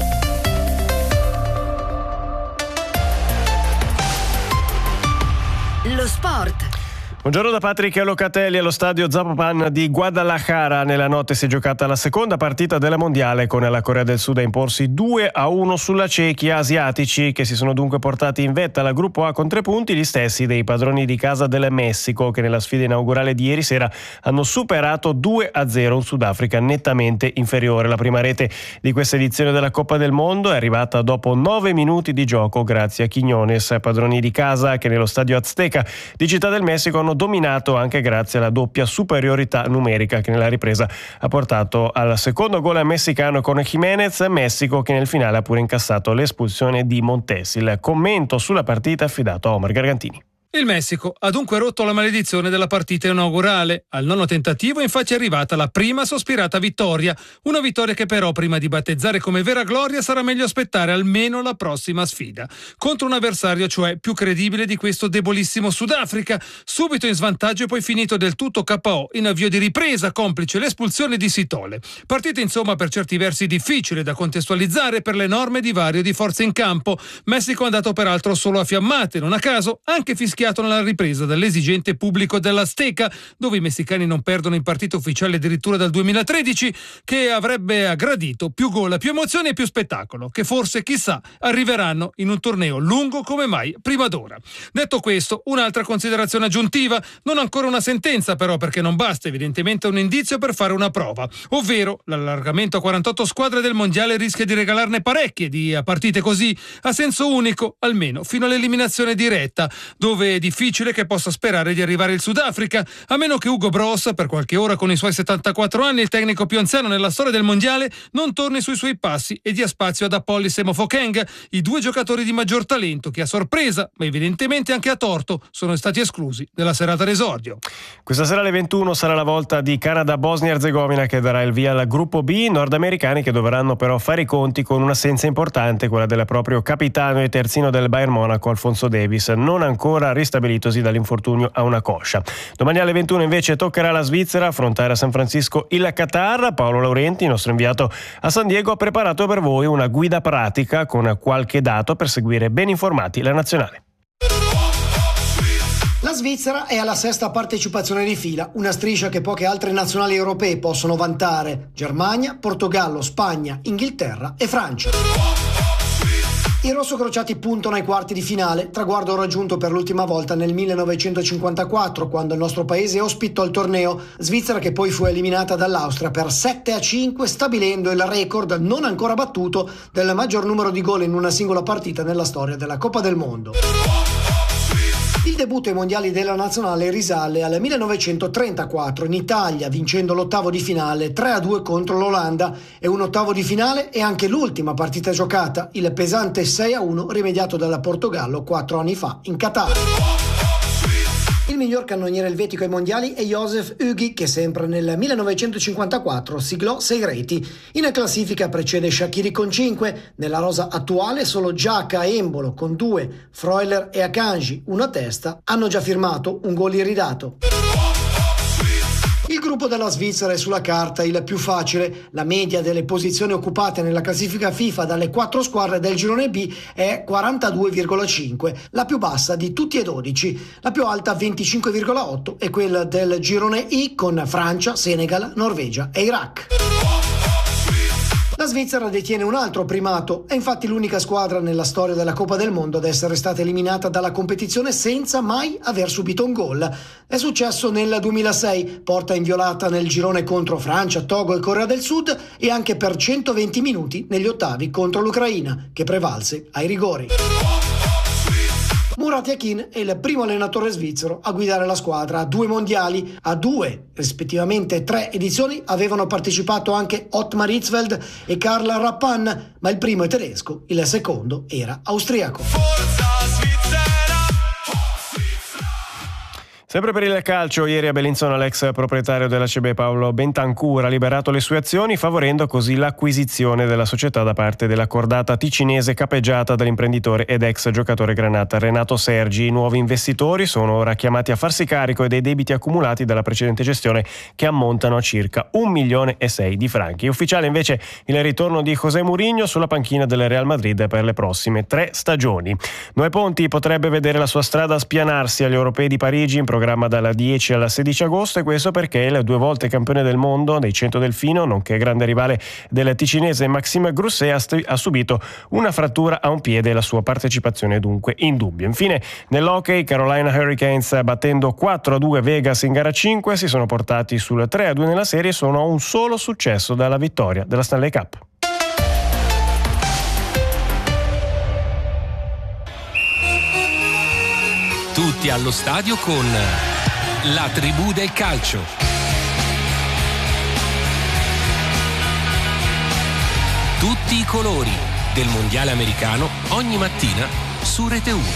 Lo sport. Buongiorno da Patrick Locatelli. Allo stadio Zapopan di Guadalajara nella notte si è giocata la seconda partita della mondiale, con la Corea del Sud a imporsi due a uno sulla Cechia. Asiatici che si sono dunque portati in vetta alla gruppo A con tre punti, gli stessi dei padroni di casa del Messico, che nella sfida inaugurale di ieri sera hanno superato due a zero un Sudafrica nettamente inferiore. La prima rete di questa edizione della Coppa del Mondo è arrivata dopo nove minuti di gioco grazie a Quiñones. Padroni di casa che nello stadio Azteca di Città del Messico hanno dominato anche grazie alla doppia superiorità numerica che nella ripresa ha portato al secondo gol messicano con Jiménez. Messico che nel finale ha pure incassato l'espulsione di Montes. Il commento sulla partita affidato a Omar Gargantini. Il Messico ha dunque rotto la maledizione della partita inaugurale. Al nono tentativo infatti è arrivata la prima sospirata vittoria. Una vittoria che però prima di battezzare come vera gloria sarà meglio aspettare almeno la prossima sfida. Contro un avversario cioè più credibile di questo debolissimo Sudafrica. Subito in svantaggio e poi finito del tutto K O in avvio di ripresa, complice l'espulsione di Sitole. Partita insomma per certi versi difficile da contestualizzare per l'enorme divario di forze in campo. Messico è andato peraltro solo a fiammate, non a caso anche fischiato nella ripresa dall'esigente pubblico dell'Azteca, dove i messicani non perdono in partita ufficiale addirittura dal duemilatredici, che avrebbe aggradito più gol, più emozione e più spettacolo, che forse, chissà, arriveranno in un torneo lungo come mai prima d'ora. Detto questo, un'altra considerazione aggiuntiva, non ancora una sentenza però, perché non basta evidentemente un indizio per fare una prova, ovvero l'allargamento a quarantotto squadre del mondiale rischia di regalarne parecchie di partite così, a senso unico, almeno fino all'eliminazione diretta, dove è difficile che possa sperare di arrivare il Sudafrica, a meno che Hugo Broos, per qualche ora con i suoi settantaquattro anni, il tecnico più anziano nella storia del mondiale, non torni sui suoi passi e dia spazio ad Apollis e Mofokeng, i due giocatori di maggior talento che a sorpresa, ma evidentemente anche a torto, sono stati esclusi dalla serata d'esordio. Questa sera alle ventuno sarà la volta di Canada-Bosnia Erzegovina che darà il via al gruppo B, nordamericani che dovranno però fare i conti con un'assenza importante, quella del proprio capitano e terzino del Bayern Monaco Alfonso Davies, non ancora ristabilitosi dall'infortunio a una coscia. Domani alle ventuno invece toccherà alla Svizzera affrontare a San Francisco il Qatar. Paolo Laurenti, nostro inviato a San Diego, ha preparato per voi una guida pratica con qualche dato per seguire ben informati la nazionale. La Svizzera è alla sesta partecipazione di fila, una striscia che poche altre nazionali europee possono vantare: Germania, Portogallo, Spagna, Inghilterra e Francia. I rossocrociati puntano ai quarti di finale, traguardo raggiunto per l'ultima volta nel millenovecentocinquantaquattro, quando il nostro paese ospitò il torneo, Svizzera che poi fu eliminata dall'Austria per sette a cinque, stabilendo il record non ancora battuto del maggior numero di gol in una singola partita nella storia della Coppa del Mondo. Il debutto ai mondiali della nazionale risale al millenovecentotrentaquattro in Italia, vincendo l'ottavo di finale tre a due contro l'Olanda, e un ottavo di finale è anche l'ultima partita giocata, il pesante sei a uno rimediato dal Portogallo quattro anni fa in Qatar. Il miglior cannoniere elvetico ai mondiali è Josef Hugi, che sempre nel millenovecentocinquantaquattro siglò sei reti. In classifica precede Shaqiri con cinque, nella rosa attuale solo Giaca e Embolo con due, Freuler e Akanji, una a testa, hanno già firmato un gol iridato. Il gruppo della Svizzera è sulla carta il più facile. La media delle posizioni occupate nella classifica FIFA dalle quattro squadre del girone B è quarantadue virgola cinque, la più bassa di tutti e dodici. La più alta, venticinque virgola otto, è quella del girone I con Francia, Senegal, Norvegia e Iraq. La La Svizzera detiene un altro primato, è infatti l'unica squadra nella storia della Coppa del Mondo ad essere stata eliminata dalla competizione senza mai aver subito un gol. È successo nel duemilasei, porta inviolata nel girone contro Francia, Togo e Corea del Sud e anche per centoventi minuti negli ottavi contro l'Ucraina, che prevalse ai rigori. Murat Yakin è il primo allenatore svizzero a guidare la squadra a due mondiali. A due, rispettivamente tre edizioni, avevano partecipato anche Ottmar Hitzfeld e Karl Rappan, ma il primo è tedesco, il secondo era austriaco. Sempre per il calcio, ieri a Bellinzona l'ex proprietario dell'A C B Paolo Bentancur ha liberato le sue azioni, favorendo così l'acquisizione della società da parte della cordata ticinese capeggiata dall'imprenditore ed ex giocatore granata Renato Sergi. I nuovi investitori sono ora chiamati a farsi carico dei debiti accumulati dalla precedente gestione, che ammontano a circa un milione e sei di franchi. Ufficiale invece il ritorno di José Mourinho sulla panchina del Real Madrid per le prossime tre stagioni. Noè Ponti potrebbe vedere la sua strada spianarsi agli europei di Parigi in programma dalla dieci alla sedici agosto, e questo perché il due volte campione del mondo dei cento delfino, nonché grande rivale del ticinese Maxime Grousset, ha, st- ha subito una frattura a un piede e la sua partecipazione dunque in dubbio. Infine nell'hockey, Carolina Hurricanes, battendo quattro a due Vegas in gara cinque, si sono portati sul tre a due nella serie e sono a un solo successo dalla vittoria della Stanley Cup. Tutti allo stadio con la tribù del calcio. Tutti i colori del mondiale americano ogni mattina su Rete uno.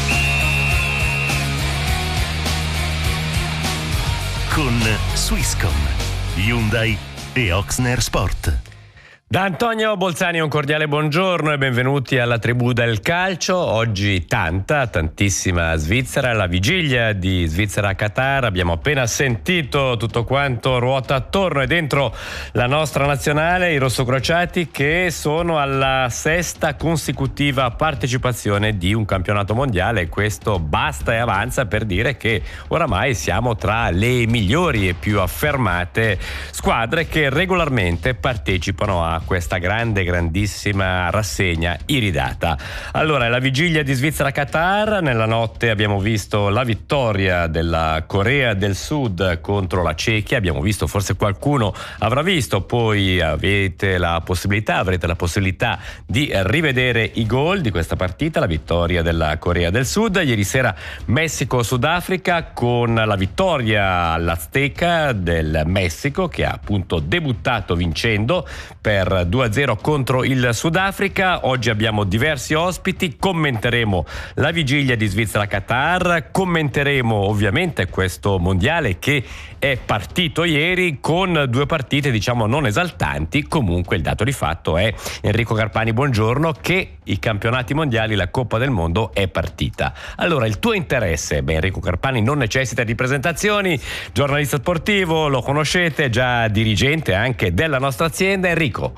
Con Swisscom, Hyundai e Oxner Sport. Da Antonio Bolzani un cordiale buongiorno e benvenuti alla tribù del calcio. Oggi tanta, tantissima Svizzera, la vigilia di Svizzera-Qatar. Abbiamo appena sentito tutto quanto ruota attorno e dentro la nostra nazionale, i rossocrociati che sono alla sesta consecutiva partecipazione di un campionato mondiale. Questo basta e avanza per dire che oramai siamo tra le migliori e più affermate squadre che regolarmente partecipano a questa grande, grandissima rassegna iridata. Allora, è la vigilia di Svizzera-Qatar. Nella notte abbiamo visto la vittoria della Corea del Sud contro la Cechia. Abbiamo visto, forse qualcuno avrà visto, poi avete la possibilità, avrete la possibilità di rivedere i gol di questa partita, la vittoria della Corea del Sud. Ieri sera Messico-Sudafrica, con la vittoria all'Azteca del Messico, che ha appunto debuttato vincendo per due a zero contro il Sudafrica. Oggi abbiamo diversi ospiti, commenteremo la vigilia di Svizzera-Qatar, commenteremo ovviamente questo mondiale che è partito ieri con due partite diciamo non esaltanti. Comunque il dato di fatto è, Enrico Carpani buongiorno, che i campionati mondiali, la Coppa del Mondo è partita. Allora, il tuo interesse? Beh, Enrico Carpani non necessita di presentazioni, giornalista sportivo, lo conoscete, già dirigente anche della nostra azienda. Enrico,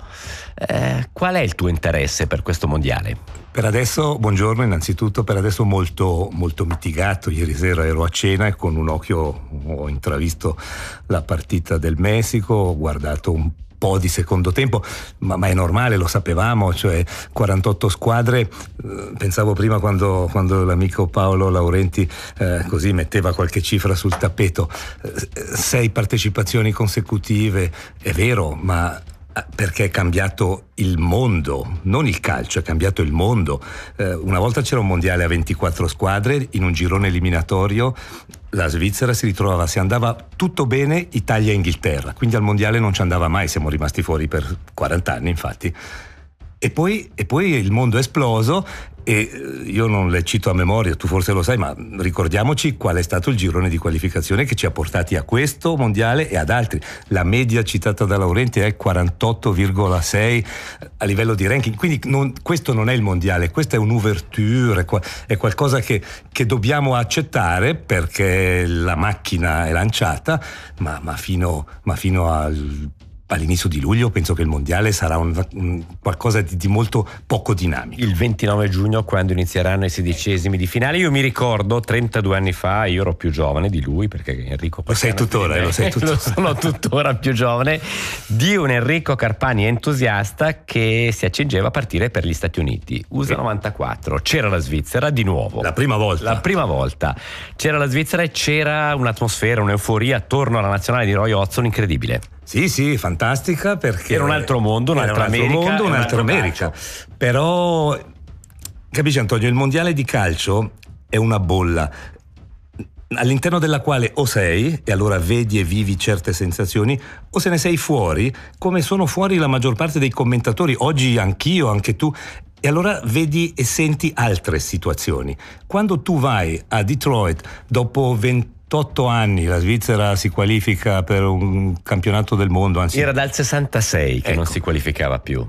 eh, qual è il tuo interesse per questo mondiale? Per adesso, buongiorno innanzitutto, per adesso molto, molto mitigato. Ieri sera ero a cena e con un occhio ho intravisto la partita del Messico, ho guardato un po' di secondo tempo, ma, ma è normale, lo sapevamo, cioè quarantotto squadre. Eh, pensavo prima quando, quando l'amico Paolo Laurenti eh, così metteva qualche cifra sul tappeto, eh, sei partecipazioni consecutive, è vero, ma perché è cambiato il mondo, non il calcio, è cambiato il mondo. Eh, una volta c'era un mondiale a ventiquattro squadre, in un girone eliminatorio la Svizzera si ritrovava, se andava tutto bene, Italia e Inghilterra, quindi al mondiale non ci andava mai, siamo rimasti fuori per quaranta anni infatti. E poi, e poi il mondo è esploso e io non le cito a memoria, tu forse lo sai, ma ricordiamoci qual è stato il girone di qualificazione che ci ha portati a questo mondiale e ad altri. La media citata da Laurenti è quarantotto virgola sei a livello di ranking, quindi non, questo non è il mondiale, questa è un'ouverture, è qualcosa che, che dobbiamo accettare perché la macchina è lanciata, ma, ma, fino, ma fino al all'inizio di luglio penso che il mondiale sarà un, un qualcosa di, di molto poco dinamico. Il ventinove giugno, quando inizieranno i sedicesimi di finale, io mi ricordo trentadue anni fa, io ero più giovane di lui, perché Enrico lo sei tuttora, eh, lo sei tuttora. Lo sono tuttora più giovane, di un Enrico Carpani entusiasta che si accingeva a partire per gli Stati Uniti. U S A novantaquattro, c'era la Svizzera di nuovo. La prima volta. La prima volta. C'era la Svizzera e c'era un'atmosfera, un'euforia attorno alla nazionale di Roy Hodgson incredibile. Sì, sì, fantastica, perché era un altro mondo, un'altra era un altro America, mondo, un'altra un altro America. Però, capisci Antonio, il mondiale di calcio è una bolla all'interno della quale o sei e allora vedi e vivi certe sensazioni, o se ne sei fuori, come sono fuori la maggior parte dei commentatori, oggi anch'io, anche tu, e allora vedi e senti altre situazioni. Quando tu vai a Detroit dopo venti otto anni, la Svizzera si qualifica per un campionato del mondo, anzi era dal sessantasei che ecco. non si qualificava più.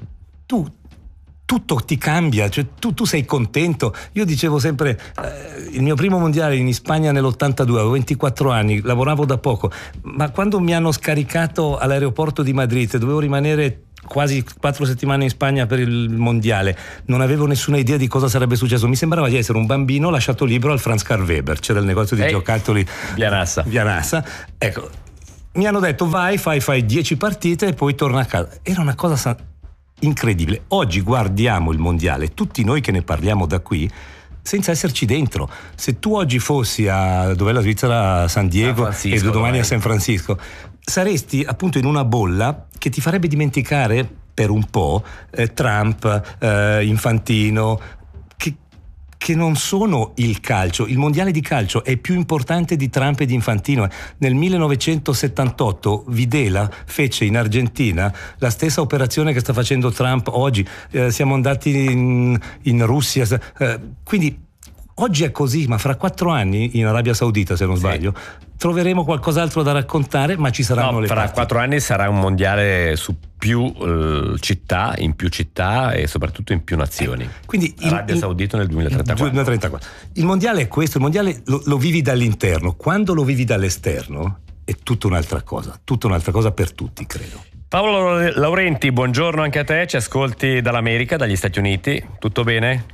Tu tutto ti cambia, cioè tu, tu sei contento. Io dicevo sempre eh, il mio primo mondiale in Spagna nell'ottantadue, avevo ventiquattro anni, lavoravo da poco, ma quando mi hanno scaricato all'aeroporto di Madrid, dovevo rimanere quasi quattro settimane in Spagna per il mondiale, non avevo nessuna idea di cosa sarebbe successo, mi sembrava di essere un bambino lasciato libero al Franz Karl Weber, c'era il negozio di Ehi, giocattoli Vianassa. Vianassa, ecco, mi hanno detto vai, fai, fai dieci partite e poi torna a casa. Era una cosa sa- incredibile. Oggi guardiamo il mondiale, tutti noi che ne parliamo da qui, senza esserci dentro. Se tu oggi fossi a dov'è la Svizzera, a San Diego, e domani a San Francisco, saresti appunto in una bolla che ti farebbe dimenticare per un po' eh, Trump, eh, Infantino, che, che non sono il calcio. Il mondiale di calcio è più importante di Trump e di Infantino. Nel millenovecentosettantotto Videla fece in Argentina la stessa operazione che sta facendo Trump oggi. Eh, siamo andati in, in Russia, eh, quindi oggi è così, ma fra quattro anni in Arabia Saudita, se non sbaglio, sì, troveremo qualcos'altro da raccontare, ma ci saranno no, le fra partite. quattro anni sarà un mondiale su più eh, città, in più città e soprattutto in più nazioni. Eh, quindi Arabia il, Saudita nel duemilatrentaquattro. duemilatrentaquattro. Il mondiale è questo, il mondiale lo, lo vivi dall'interno, quando lo vivi dall'esterno è tutta un'altra cosa, tutta un'altra cosa per tutti, credo. Paolo Laurenti, buongiorno anche a te, ci ascolti dall'America, dagli Stati Uniti, tutto bene?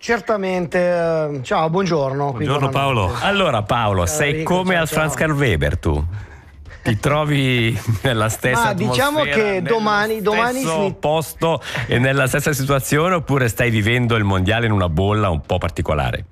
Certamente, ciao, buongiorno. Buongiorno Paolo. Allora Paolo, ciao, sei Enrico, come ciao, al ciao. Franz Karl Weber tu? Ti trovi nella stessa Ma atmosfera, diciamo che domani, domani stesso si... posto e nella stessa situazione, oppure stai vivendo il mondiale in una bolla un po' particolare?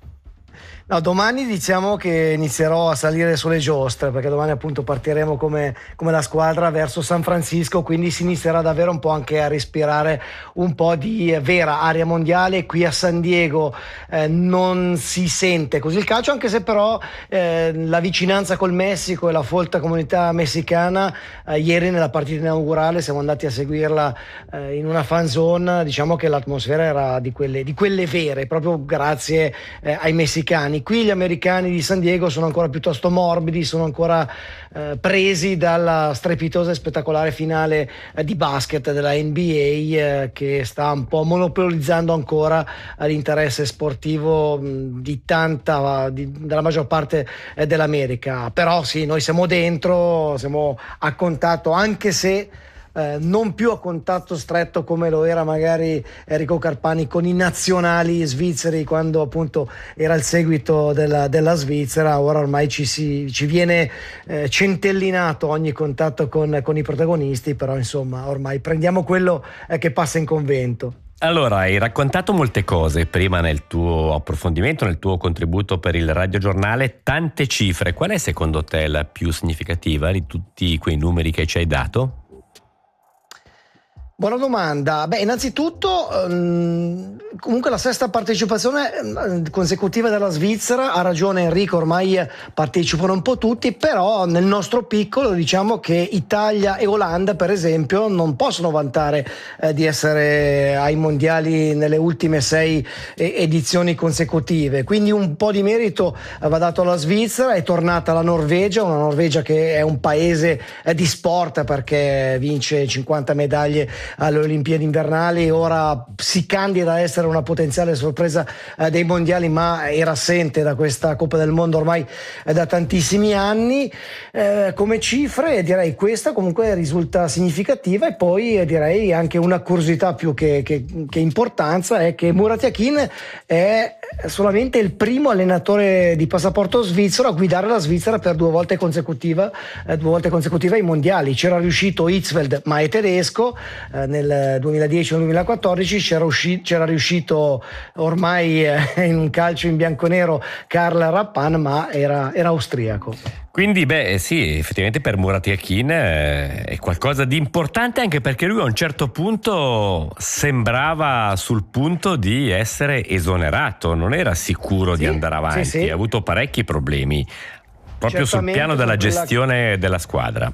No, domani diciamo che inizierò a salire sulle giostre, perché domani appunto partiremo come, come la squadra verso San Francisco, quindi si inizierà davvero un po' anche a respirare un po' di vera aria mondiale. Qui a San Diego eh, non si sente così il calcio, anche se però eh, la vicinanza col Messico e la folta comunità messicana, eh, ieri nella partita inaugurale siamo andati a seguirla eh, in una fan zone, diciamo che l'atmosfera era di quelle, di quelle vere, proprio grazie eh, ai messicani. Qui gli americani di San Diego sono ancora piuttosto morbidi, sono ancora eh, presi dalla strepitosa e spettacolare finale eh, di basket della N B A eh, che sta un po' monopolizzando ancora eh, l'interesse sportivo mh, di tanta, di, della maggior parte eh, dell'America. Però sì, noi siamo dentro, siamo a contatto, anche se Eh, non più a contatto stretto come lo era magari Enrico Carpani con i nazionali svizzeri quando appunto era il seguito della, della Svizzera. Ora ormai ci, si, ci viene eh, centellinato ogni contatto con, con i protagonisti, però insomma ormai prendiamo quello eh, che passa in convento. Allora, hai raccontato molte cose prima nel tuo approfondimento, nel tuo contributo per il radiogiornale, tante cifre. Qual è secondo te la più significativa di tutti quei numeri che ci hai dato? Buona domanda. Beh, innanzitutto um, comunque la sesta partecipazione um, consecutiva della Svizzera. Ha ragione Enrico, ormai partecipano un po' tutti, però nel nostro piccolo diciamo che Italia e Olanda per esempio non possono vantare eh, di essere ai mondiali nelle ultime sei eh, edizioni consecutive, quindi un po' di merito eh, va dato alla Svizzera. È tornata la Norvegia, una Norvegia che è un paese eh, di sport perché vince cinquanta medaglie alle Olimpiadi invernali, ora si candida a essere una potenziale sorpresa eh, dei mondiali, ma era assente da questa Coppa del Mondo ormai eh, da tantissimi anni. Eh, come cifre direi questa comunque risulta significativa, e poi eh, direi anche una curiosità più che, che, che importanza è che Murat Yakin è solamente il primo allenatore di passaporto svizzero a guidare la Svizzera per due volte consecutiva eh, due volte consecutive ai mondiali. C'era riuscito Hitzfeld, ma è tedesco, eh, nel duemiladieci o duemilaquattordici, c'era, usci- c'era riuscito ormai eh, in un calcio in bianconero Karl Rappan, ma era, era austriaco. Quindi beh sì, effettivamente per Murat Yakin eh, è qualcosa di importante, anche perché lui a un certo punto sembrava sul punto di essere esonerato, non era sicuro sì, di andare avanti, sì, sì. Ha avuto parecchi problemi proprio sul piano della gestione quella... della squadra.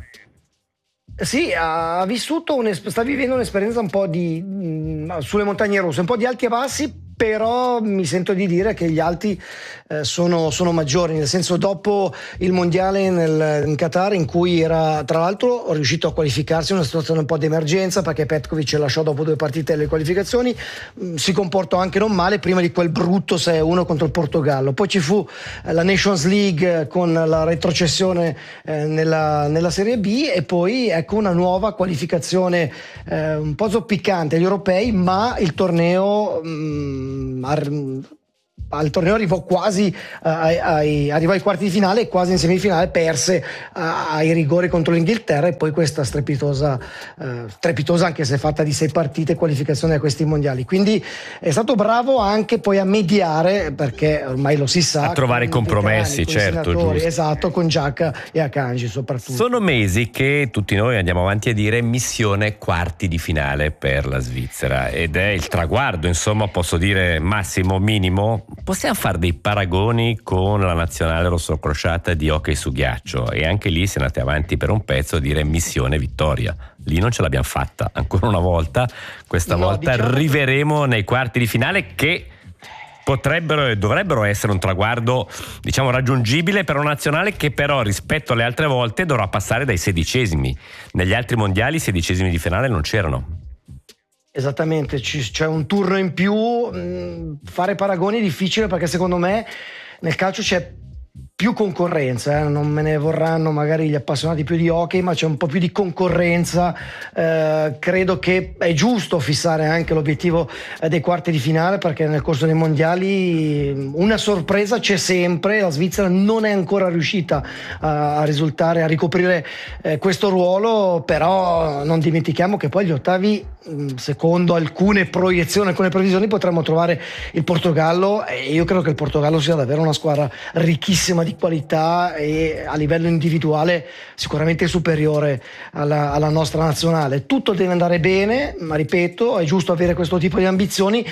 Sì, ha vissuto un, sta vivendo un'esperienza un po' di mh, sulle montagne russe, un po' di alti e bassi, però mi sento di dire che gli alti eh, sono, sono maggiori, nel senso, dopo il mondiale nel, in Qatar, in cui era tra l'altro riuscito a qualificarsi in una situazione un po' di emergenza perché Petkovic lasciò dopo due partite le qualificazioni, mh, si comportò anche non male prima di quel brutto sei a uno contro il Portogallo, poi ci fu eh, la Nations League con la retrocessione eh, nella, nella Serie B, e poi ecco una nuova qualificazione eh, un po' zoppicante agli europei, ma il torneo mh, al torneo arrivò quasi ai, ai, arrivò ai quarti di finale e quasi in semifinale perse uh, ai rigori contro l'Inghilterra, e poi questa strepitosa uh, strepitosa anche se fatta di sei partite qualificazione a questi mondiali. Quindi è stato bravo anche poi a mediare, perché ormai lo si sa, a trovare compromessi, certo, giusto. Esatto, con Xhaka e Akanji soprattutto. Sono mesi che tutti noi andiamo avanti a dire missione quarti di finale per la Svizzera, ed è il traguardo, insomma, posso dire massimo, minimo. Possiamo fare dei paragoni con la nazionale rossocrociata di hockey su ghiaccio, e anche lì si è andati avanti per un pezzo a dire missione vittoria. Lì non ce l'abbiamo fatta ancora una volta, questa no, volta diciamo... arriveremo nei quarti di finale, che potrebbero e dovrebbero essere un traguardo, diciamo, raggiungibile per una nazionale che però rispetto alle altre volte dovrà passare dai sedicesimi. Negli altri mondiali i sedicesimi di finale non c'erano. Esattamente, c'è un turno in più. Fare paragoni è difficile perché secondo me nel calcio c'è più concorrenza, eh? Non me ne vorranno magari gli appassionati più di hockey, ma c'è un po' più di concorrenza. Eh, credo che è giusto fissare anche l'obiettivo eh, dei quarti di finale, perché nel corso dei mondiali una sorpresa c'è sempre. La Svizzera non è ancora riuscita a, a risultare, a ricoprire eh, questo ruolo, però non dimentichiamo che poi gli ottavi, secondo alcune proiezioni, alcune previsioni, potremmo trovare il Portogallo, e io credo che il Portogallo sia davvero una squadra ricchissima di qualità e a livello individuale sicuramente superiore alla, alla nostra nazionale. Tutto deve andare bene, ma ripeto, è giusto avere questo tipo di ambizioni,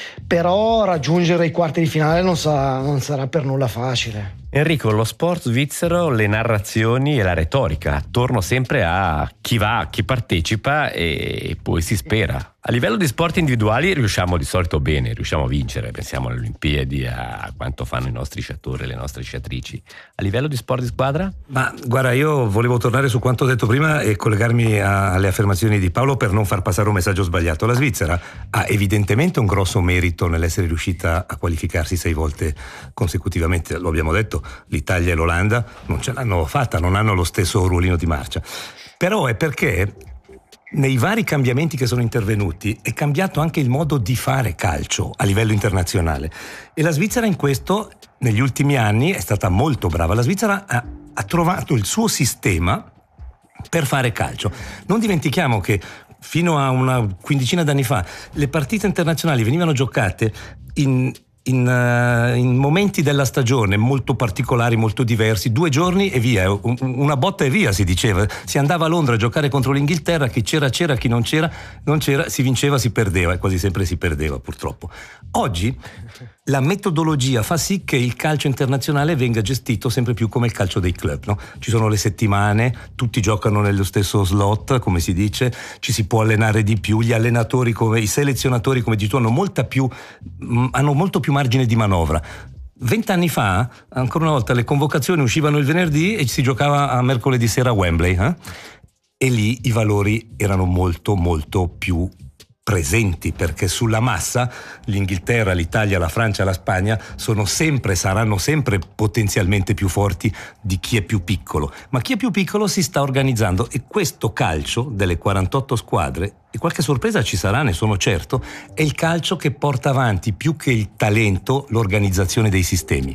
però raggiungere i quarti di finale non sarà, non sarà per nulla facile. Enrico, lo sport svizzero, le narrazioni e la retorica attorno sempre a chi va, chi partecipa, e poi si spera. A livello di sport individuali riusciamo di solito bene, riusciamo a vincere, pensiamo alle Olimpiadi, a quanto fanno i nostri sciatori e le nostre sciatrici. A livello di sport di squadra? Ma guarda, io volevo tornare su quanto ho detto prima e collegarmi a, alle affermazioni di Paolo per non far passare un messaggio sbagliato. La Svizzera ha evidentemente un grosso merito nell'essere riuscita a qualificarsi sei volte consecutivamente, lo abbiamo detto. L'Italia e l'Olanda non ce l'hanno fatta, non hanno lo stesso ruolino di marcia, però è perché nei vari cambiamenti che sono intervenuti è cambiato anche il modo di fare calcio a livello internazionale, e la Svizzera in questo negli ultimi anni è stata molto brava. La Svizzera ha, ha trovato il suo sistema per fare calcio. Non dimentichiamo che fino a una quindicina d'anni fa le partite internazionali venivano giocate in In, uh, in momenti della stagione molto particolari, molto diversi, due giorni e via, un, una botta e via si diceva. Si andava a Londra a giocare contro l'Inghilterra, chi c'era c'era, chi non c'era non c'era, si vinceva, si perdeva, e quasi sempre si perdeva purtroppo. Oggi la metodologia fa sì che il calcio internazionale venga gestito sempre più come il calcio dei club, no? Ci sono le settimane, tutti giocano nello stesso slot, come si dice, ci si può allenare di più, gli allenatori, come i selezionatori, come dici tu, hanno molta più mh, hanno molto più margine di manovra. Vent'anni fa, ancora una volta, le convocazioni uscivano il venerdì e si giocava a mercoledì sera a Wembley, eh? e lì i valori erano molto molto più presenti, perché sulla massa l'Inghilterra, l'Italia, la Francia, la Spagna sono sempre, saranno sempre potenzialmente più forti di chi è più piccolo, ma chi è più piccolo si sta organizzando, e questo calcio delle quarantotto squadre, e qualche sorpresa ci sarà, ne sono certo, è il calcio che porta avanti più che il talento l'organizzazione dei sistemi.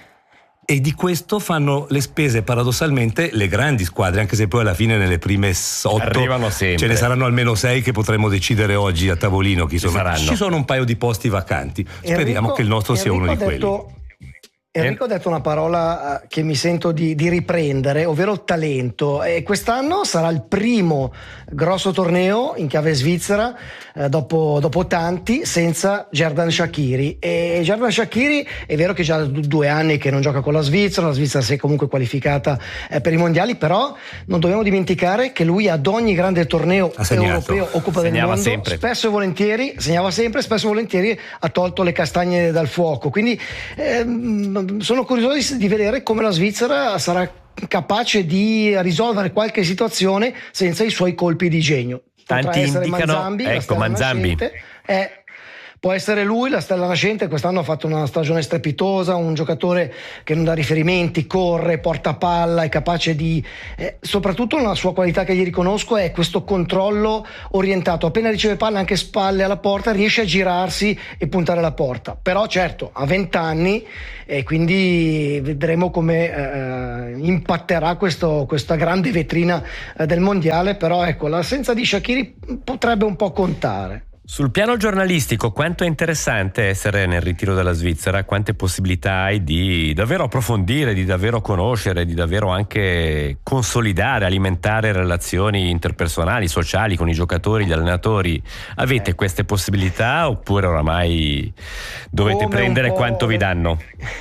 E di questo fanno le spese paradossalmente le grandi squadre, anche se poi alla fine nelle prime otto arrivano sempre. Ce ne saranno almeno sei che potremo decidere oggi a tavolino chi ci sono. Saranno. Ci sono un paio di posti vacanti. Speriamo Enrico, che il nostro sia Enrico uno di detto, quelli. Enrico ha detto una parola che mi sento di, di riprendere, ovvero talento, e quest'anno sarà il primo grosso torneo in chiave svizzera eh, dopo, dopo tanti senza Xherdan Shaqiri. E Xherdan Shaqiri è vero che già da due anni che non gioca con la Svizzera, la Svizzera si è comunque qualificata eh, per i mondiali, però non dobbiamo dimenticare che lui ad ogni grande torneo europeo o Coppa del Mondo sempre. spesso e volentieri segnava sempre, spesso e volentieri ha tolto le castagne dal fuoco, quindi ehm, sono curioso di vedere come la Svizzera sarà capace di risolvere qualche situazione senza i suoi colpi di genio. Potrà Tanti essere indicano, Manzambi, ecco Manzambi. È, può essere lui, la stella nascente. Quest'anno ha fatto una stagione strepitosa, un giocatore che non dà riferimenti, corre, porta palla, è capace di... Eh, soprattutto una sua qualità che gli riconosco è questo controllo orientato. Appena riceve palla, anche spalle alla porta, riesce a girarsi e puntare la porta. Però certo, ha venti anni e quindi vedremo come eh, impatterà questo, questa grande vetrina eh, del mondiale. Però ecco, l'assenza di Shaqiri potrebbe un po' contare. Sul piano giornalistico, quanto è interessante essere nel ritiro della Svizzera? Quante possibilità hai di davvero approfondire, di davvero conoscere, di davvero anche consolidare, alimentare relazioni interpersonali, sociali con i giocatori, gli allenatori? Avete eh. queste possibilità oppure oramai dovete come prendere quanto vi danno?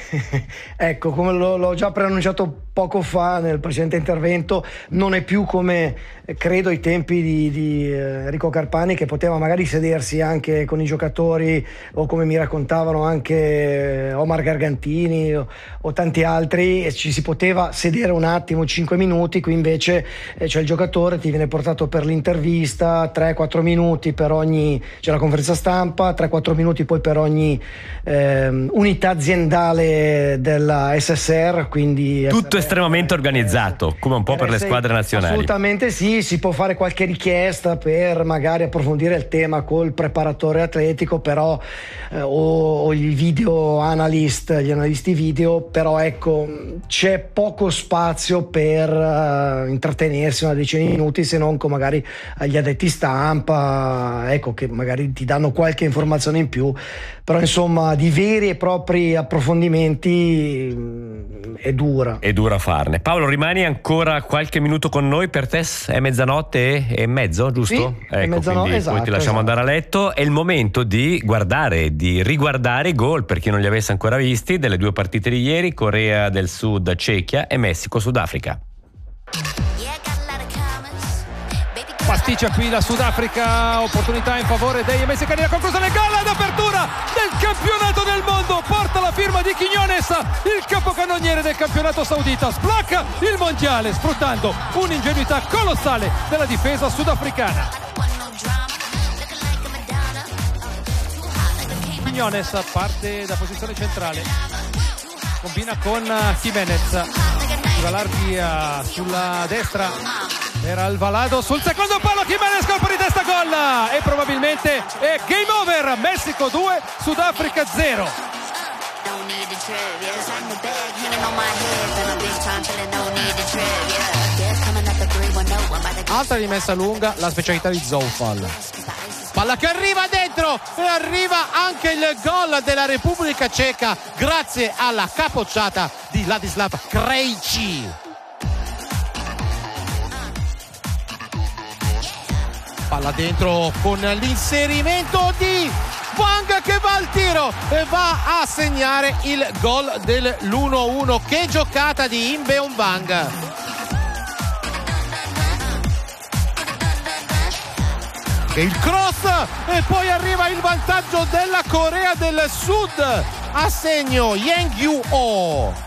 Ecco, come l'ho, l'ho già preannunciato poco fa nel precedente intervento, non è più come credo ai tempi di, di Enrico Carpani, che poteva magari sedersi anche con i giocatori, o come mi raccontavano anche Omar Gargantini o, o tanti altri, e ci si poteva sedere un attimo, cinque minuti. Qui invece eh, c'è il giocatore, ti viene portato per l'intervista, tre quattro minuti per ogni, c'è la conferenza stampa, tre quattro minuti poi per ogni eh, unità aziendale della S S R, quindi tutto estremamente organizzato, come un po' per le squadre nazionali. Assolutamente sì, si può fare qualche richiesta per magari approfondire il tema col preparatore atletico, però eh, o, o i video analyst, gli analisti video, però ecco, c'è poco spazio per uh, intrattenersi una decina di minuti, se non con magari agli addetti stampa, ecco, che magari ti danno qualche informazione in più, però insomma di veri e propri approfondimenti mh, è dura. È dura farne. Paolo, rimani ancora qualche minuto con noi, per te è mezzanotte e mezzo, giusto? Sì, ecco, mezzanotte, quindi esatto, poi ti lasciamo esatto. andare a letto. È il momento di guardare, di riguardare i gol, per chi non li avesse ancora visti, delle due partite di ieri: Corea del Sud, Cechia, e Messico, Sudafrica. Pasticcia qui la Sudafrica, opportunità in favore dei messicani, la conclusione, gol ad apertura del campionato del mondo, porta la firma di Quiñones, il capocannoniere del campionato saudita, sblocca il mondiale sfruttando un'ingenuità colossale della difesa sudafricana. Quiñones parte da posizione centrale, combina con Jiménez, si va larghi sulla destra per Alvarado, sul secondo palo Jiménez, colpo di testa, gol, e probabilmente è game over. Messico due, Sudafrica zero. Altra rimessa lunga, la specialità di Zoufal. Palla che arriva dentro, e arriva anche il gol della Repubblica Ceca grazie alla capocciata di Ladislav Krejci. Palla dentro con l'inserimento di Wang, che va al tiro e va a segnare il gol dell'uno uno. Che giocata di Inbeom Wang. Il cross, e poi arriva il vantaggio della Corea del Sud, a segno Yang Yu-oh.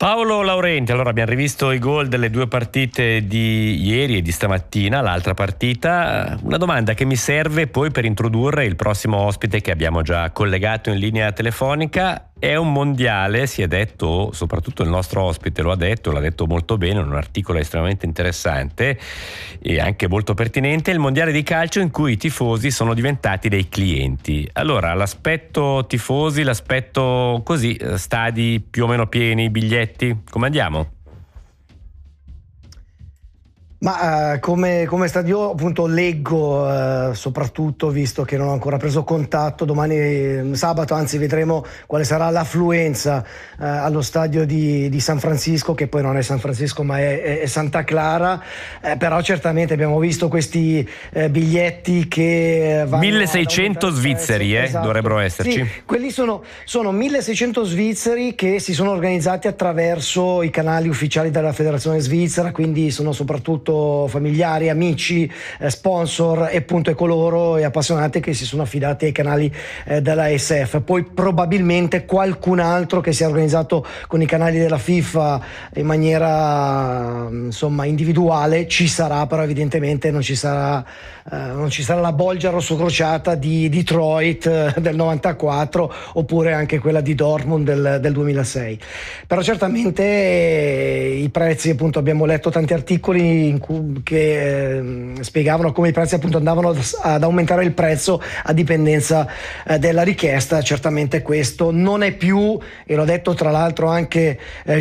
Paolo Laurenti, allora abbiamo rivisto i gol delle due partite di ieri e di stamattina, l'altra partita. Una domanda che mi serve poi per introdurre il prossimo ospite che abbiamo già collegato in linea telefonica. È un mondiale, si è detto, soprattutto il nostro ospite lo ha detto, l'ha detto molto bene, un articolo estremamente interessante e anche molto pertinente, il mondiale di calcio in cui i tifosi sono diventati dei clienti. Allora, l'aspetto tifosi, l'aspetto così, stadi più o meno pieni, biglietti, come andiamo? Ma uh, come, come stadio appunto leggo uh, soprattutto, visto che non ho ancora preso contatto, domani sabato anzi vedremo quale sarà l'affluenza uh, allo stadio di, di San Francisco, che poi non è San Francisco ma è, è, è Santa Clara, eh, però certamente abbiamo visto questi eh, biglietti che vanno milleseicento svizzeri eh, esatto. Dovrebbero esserci. Sì, quelli sono, sono milleseicento svizzeri che si sono organizzati attraverso i canali ufficiali della Federazione Svizzera, quindi sono soprattutto familiari, amici, eh, sponsor e appunto e coloro e appassionati che si sono affidati ai canali eh, della A S F. Poi probabilmente qualcun altro che si è organizzato con i canali della FIFA in maniera insomma individuale ci sarà, però evidentemente non ci sarà, eh, non ci sarà la bolgia rossocrociata di Detroit eh, del novantaquattro oppure anche quella di Dortmund del, del duemilasei. Però certamente eh, i prezzi, appunto abbiamo letto tanti articoli in che eh, spiegavano come i prezzi appunto andavano ad aumentare il prezzo a dipendenza eh, della richiesta. Certamente questo non è più, e l'ho detto tra l'altro anche eh,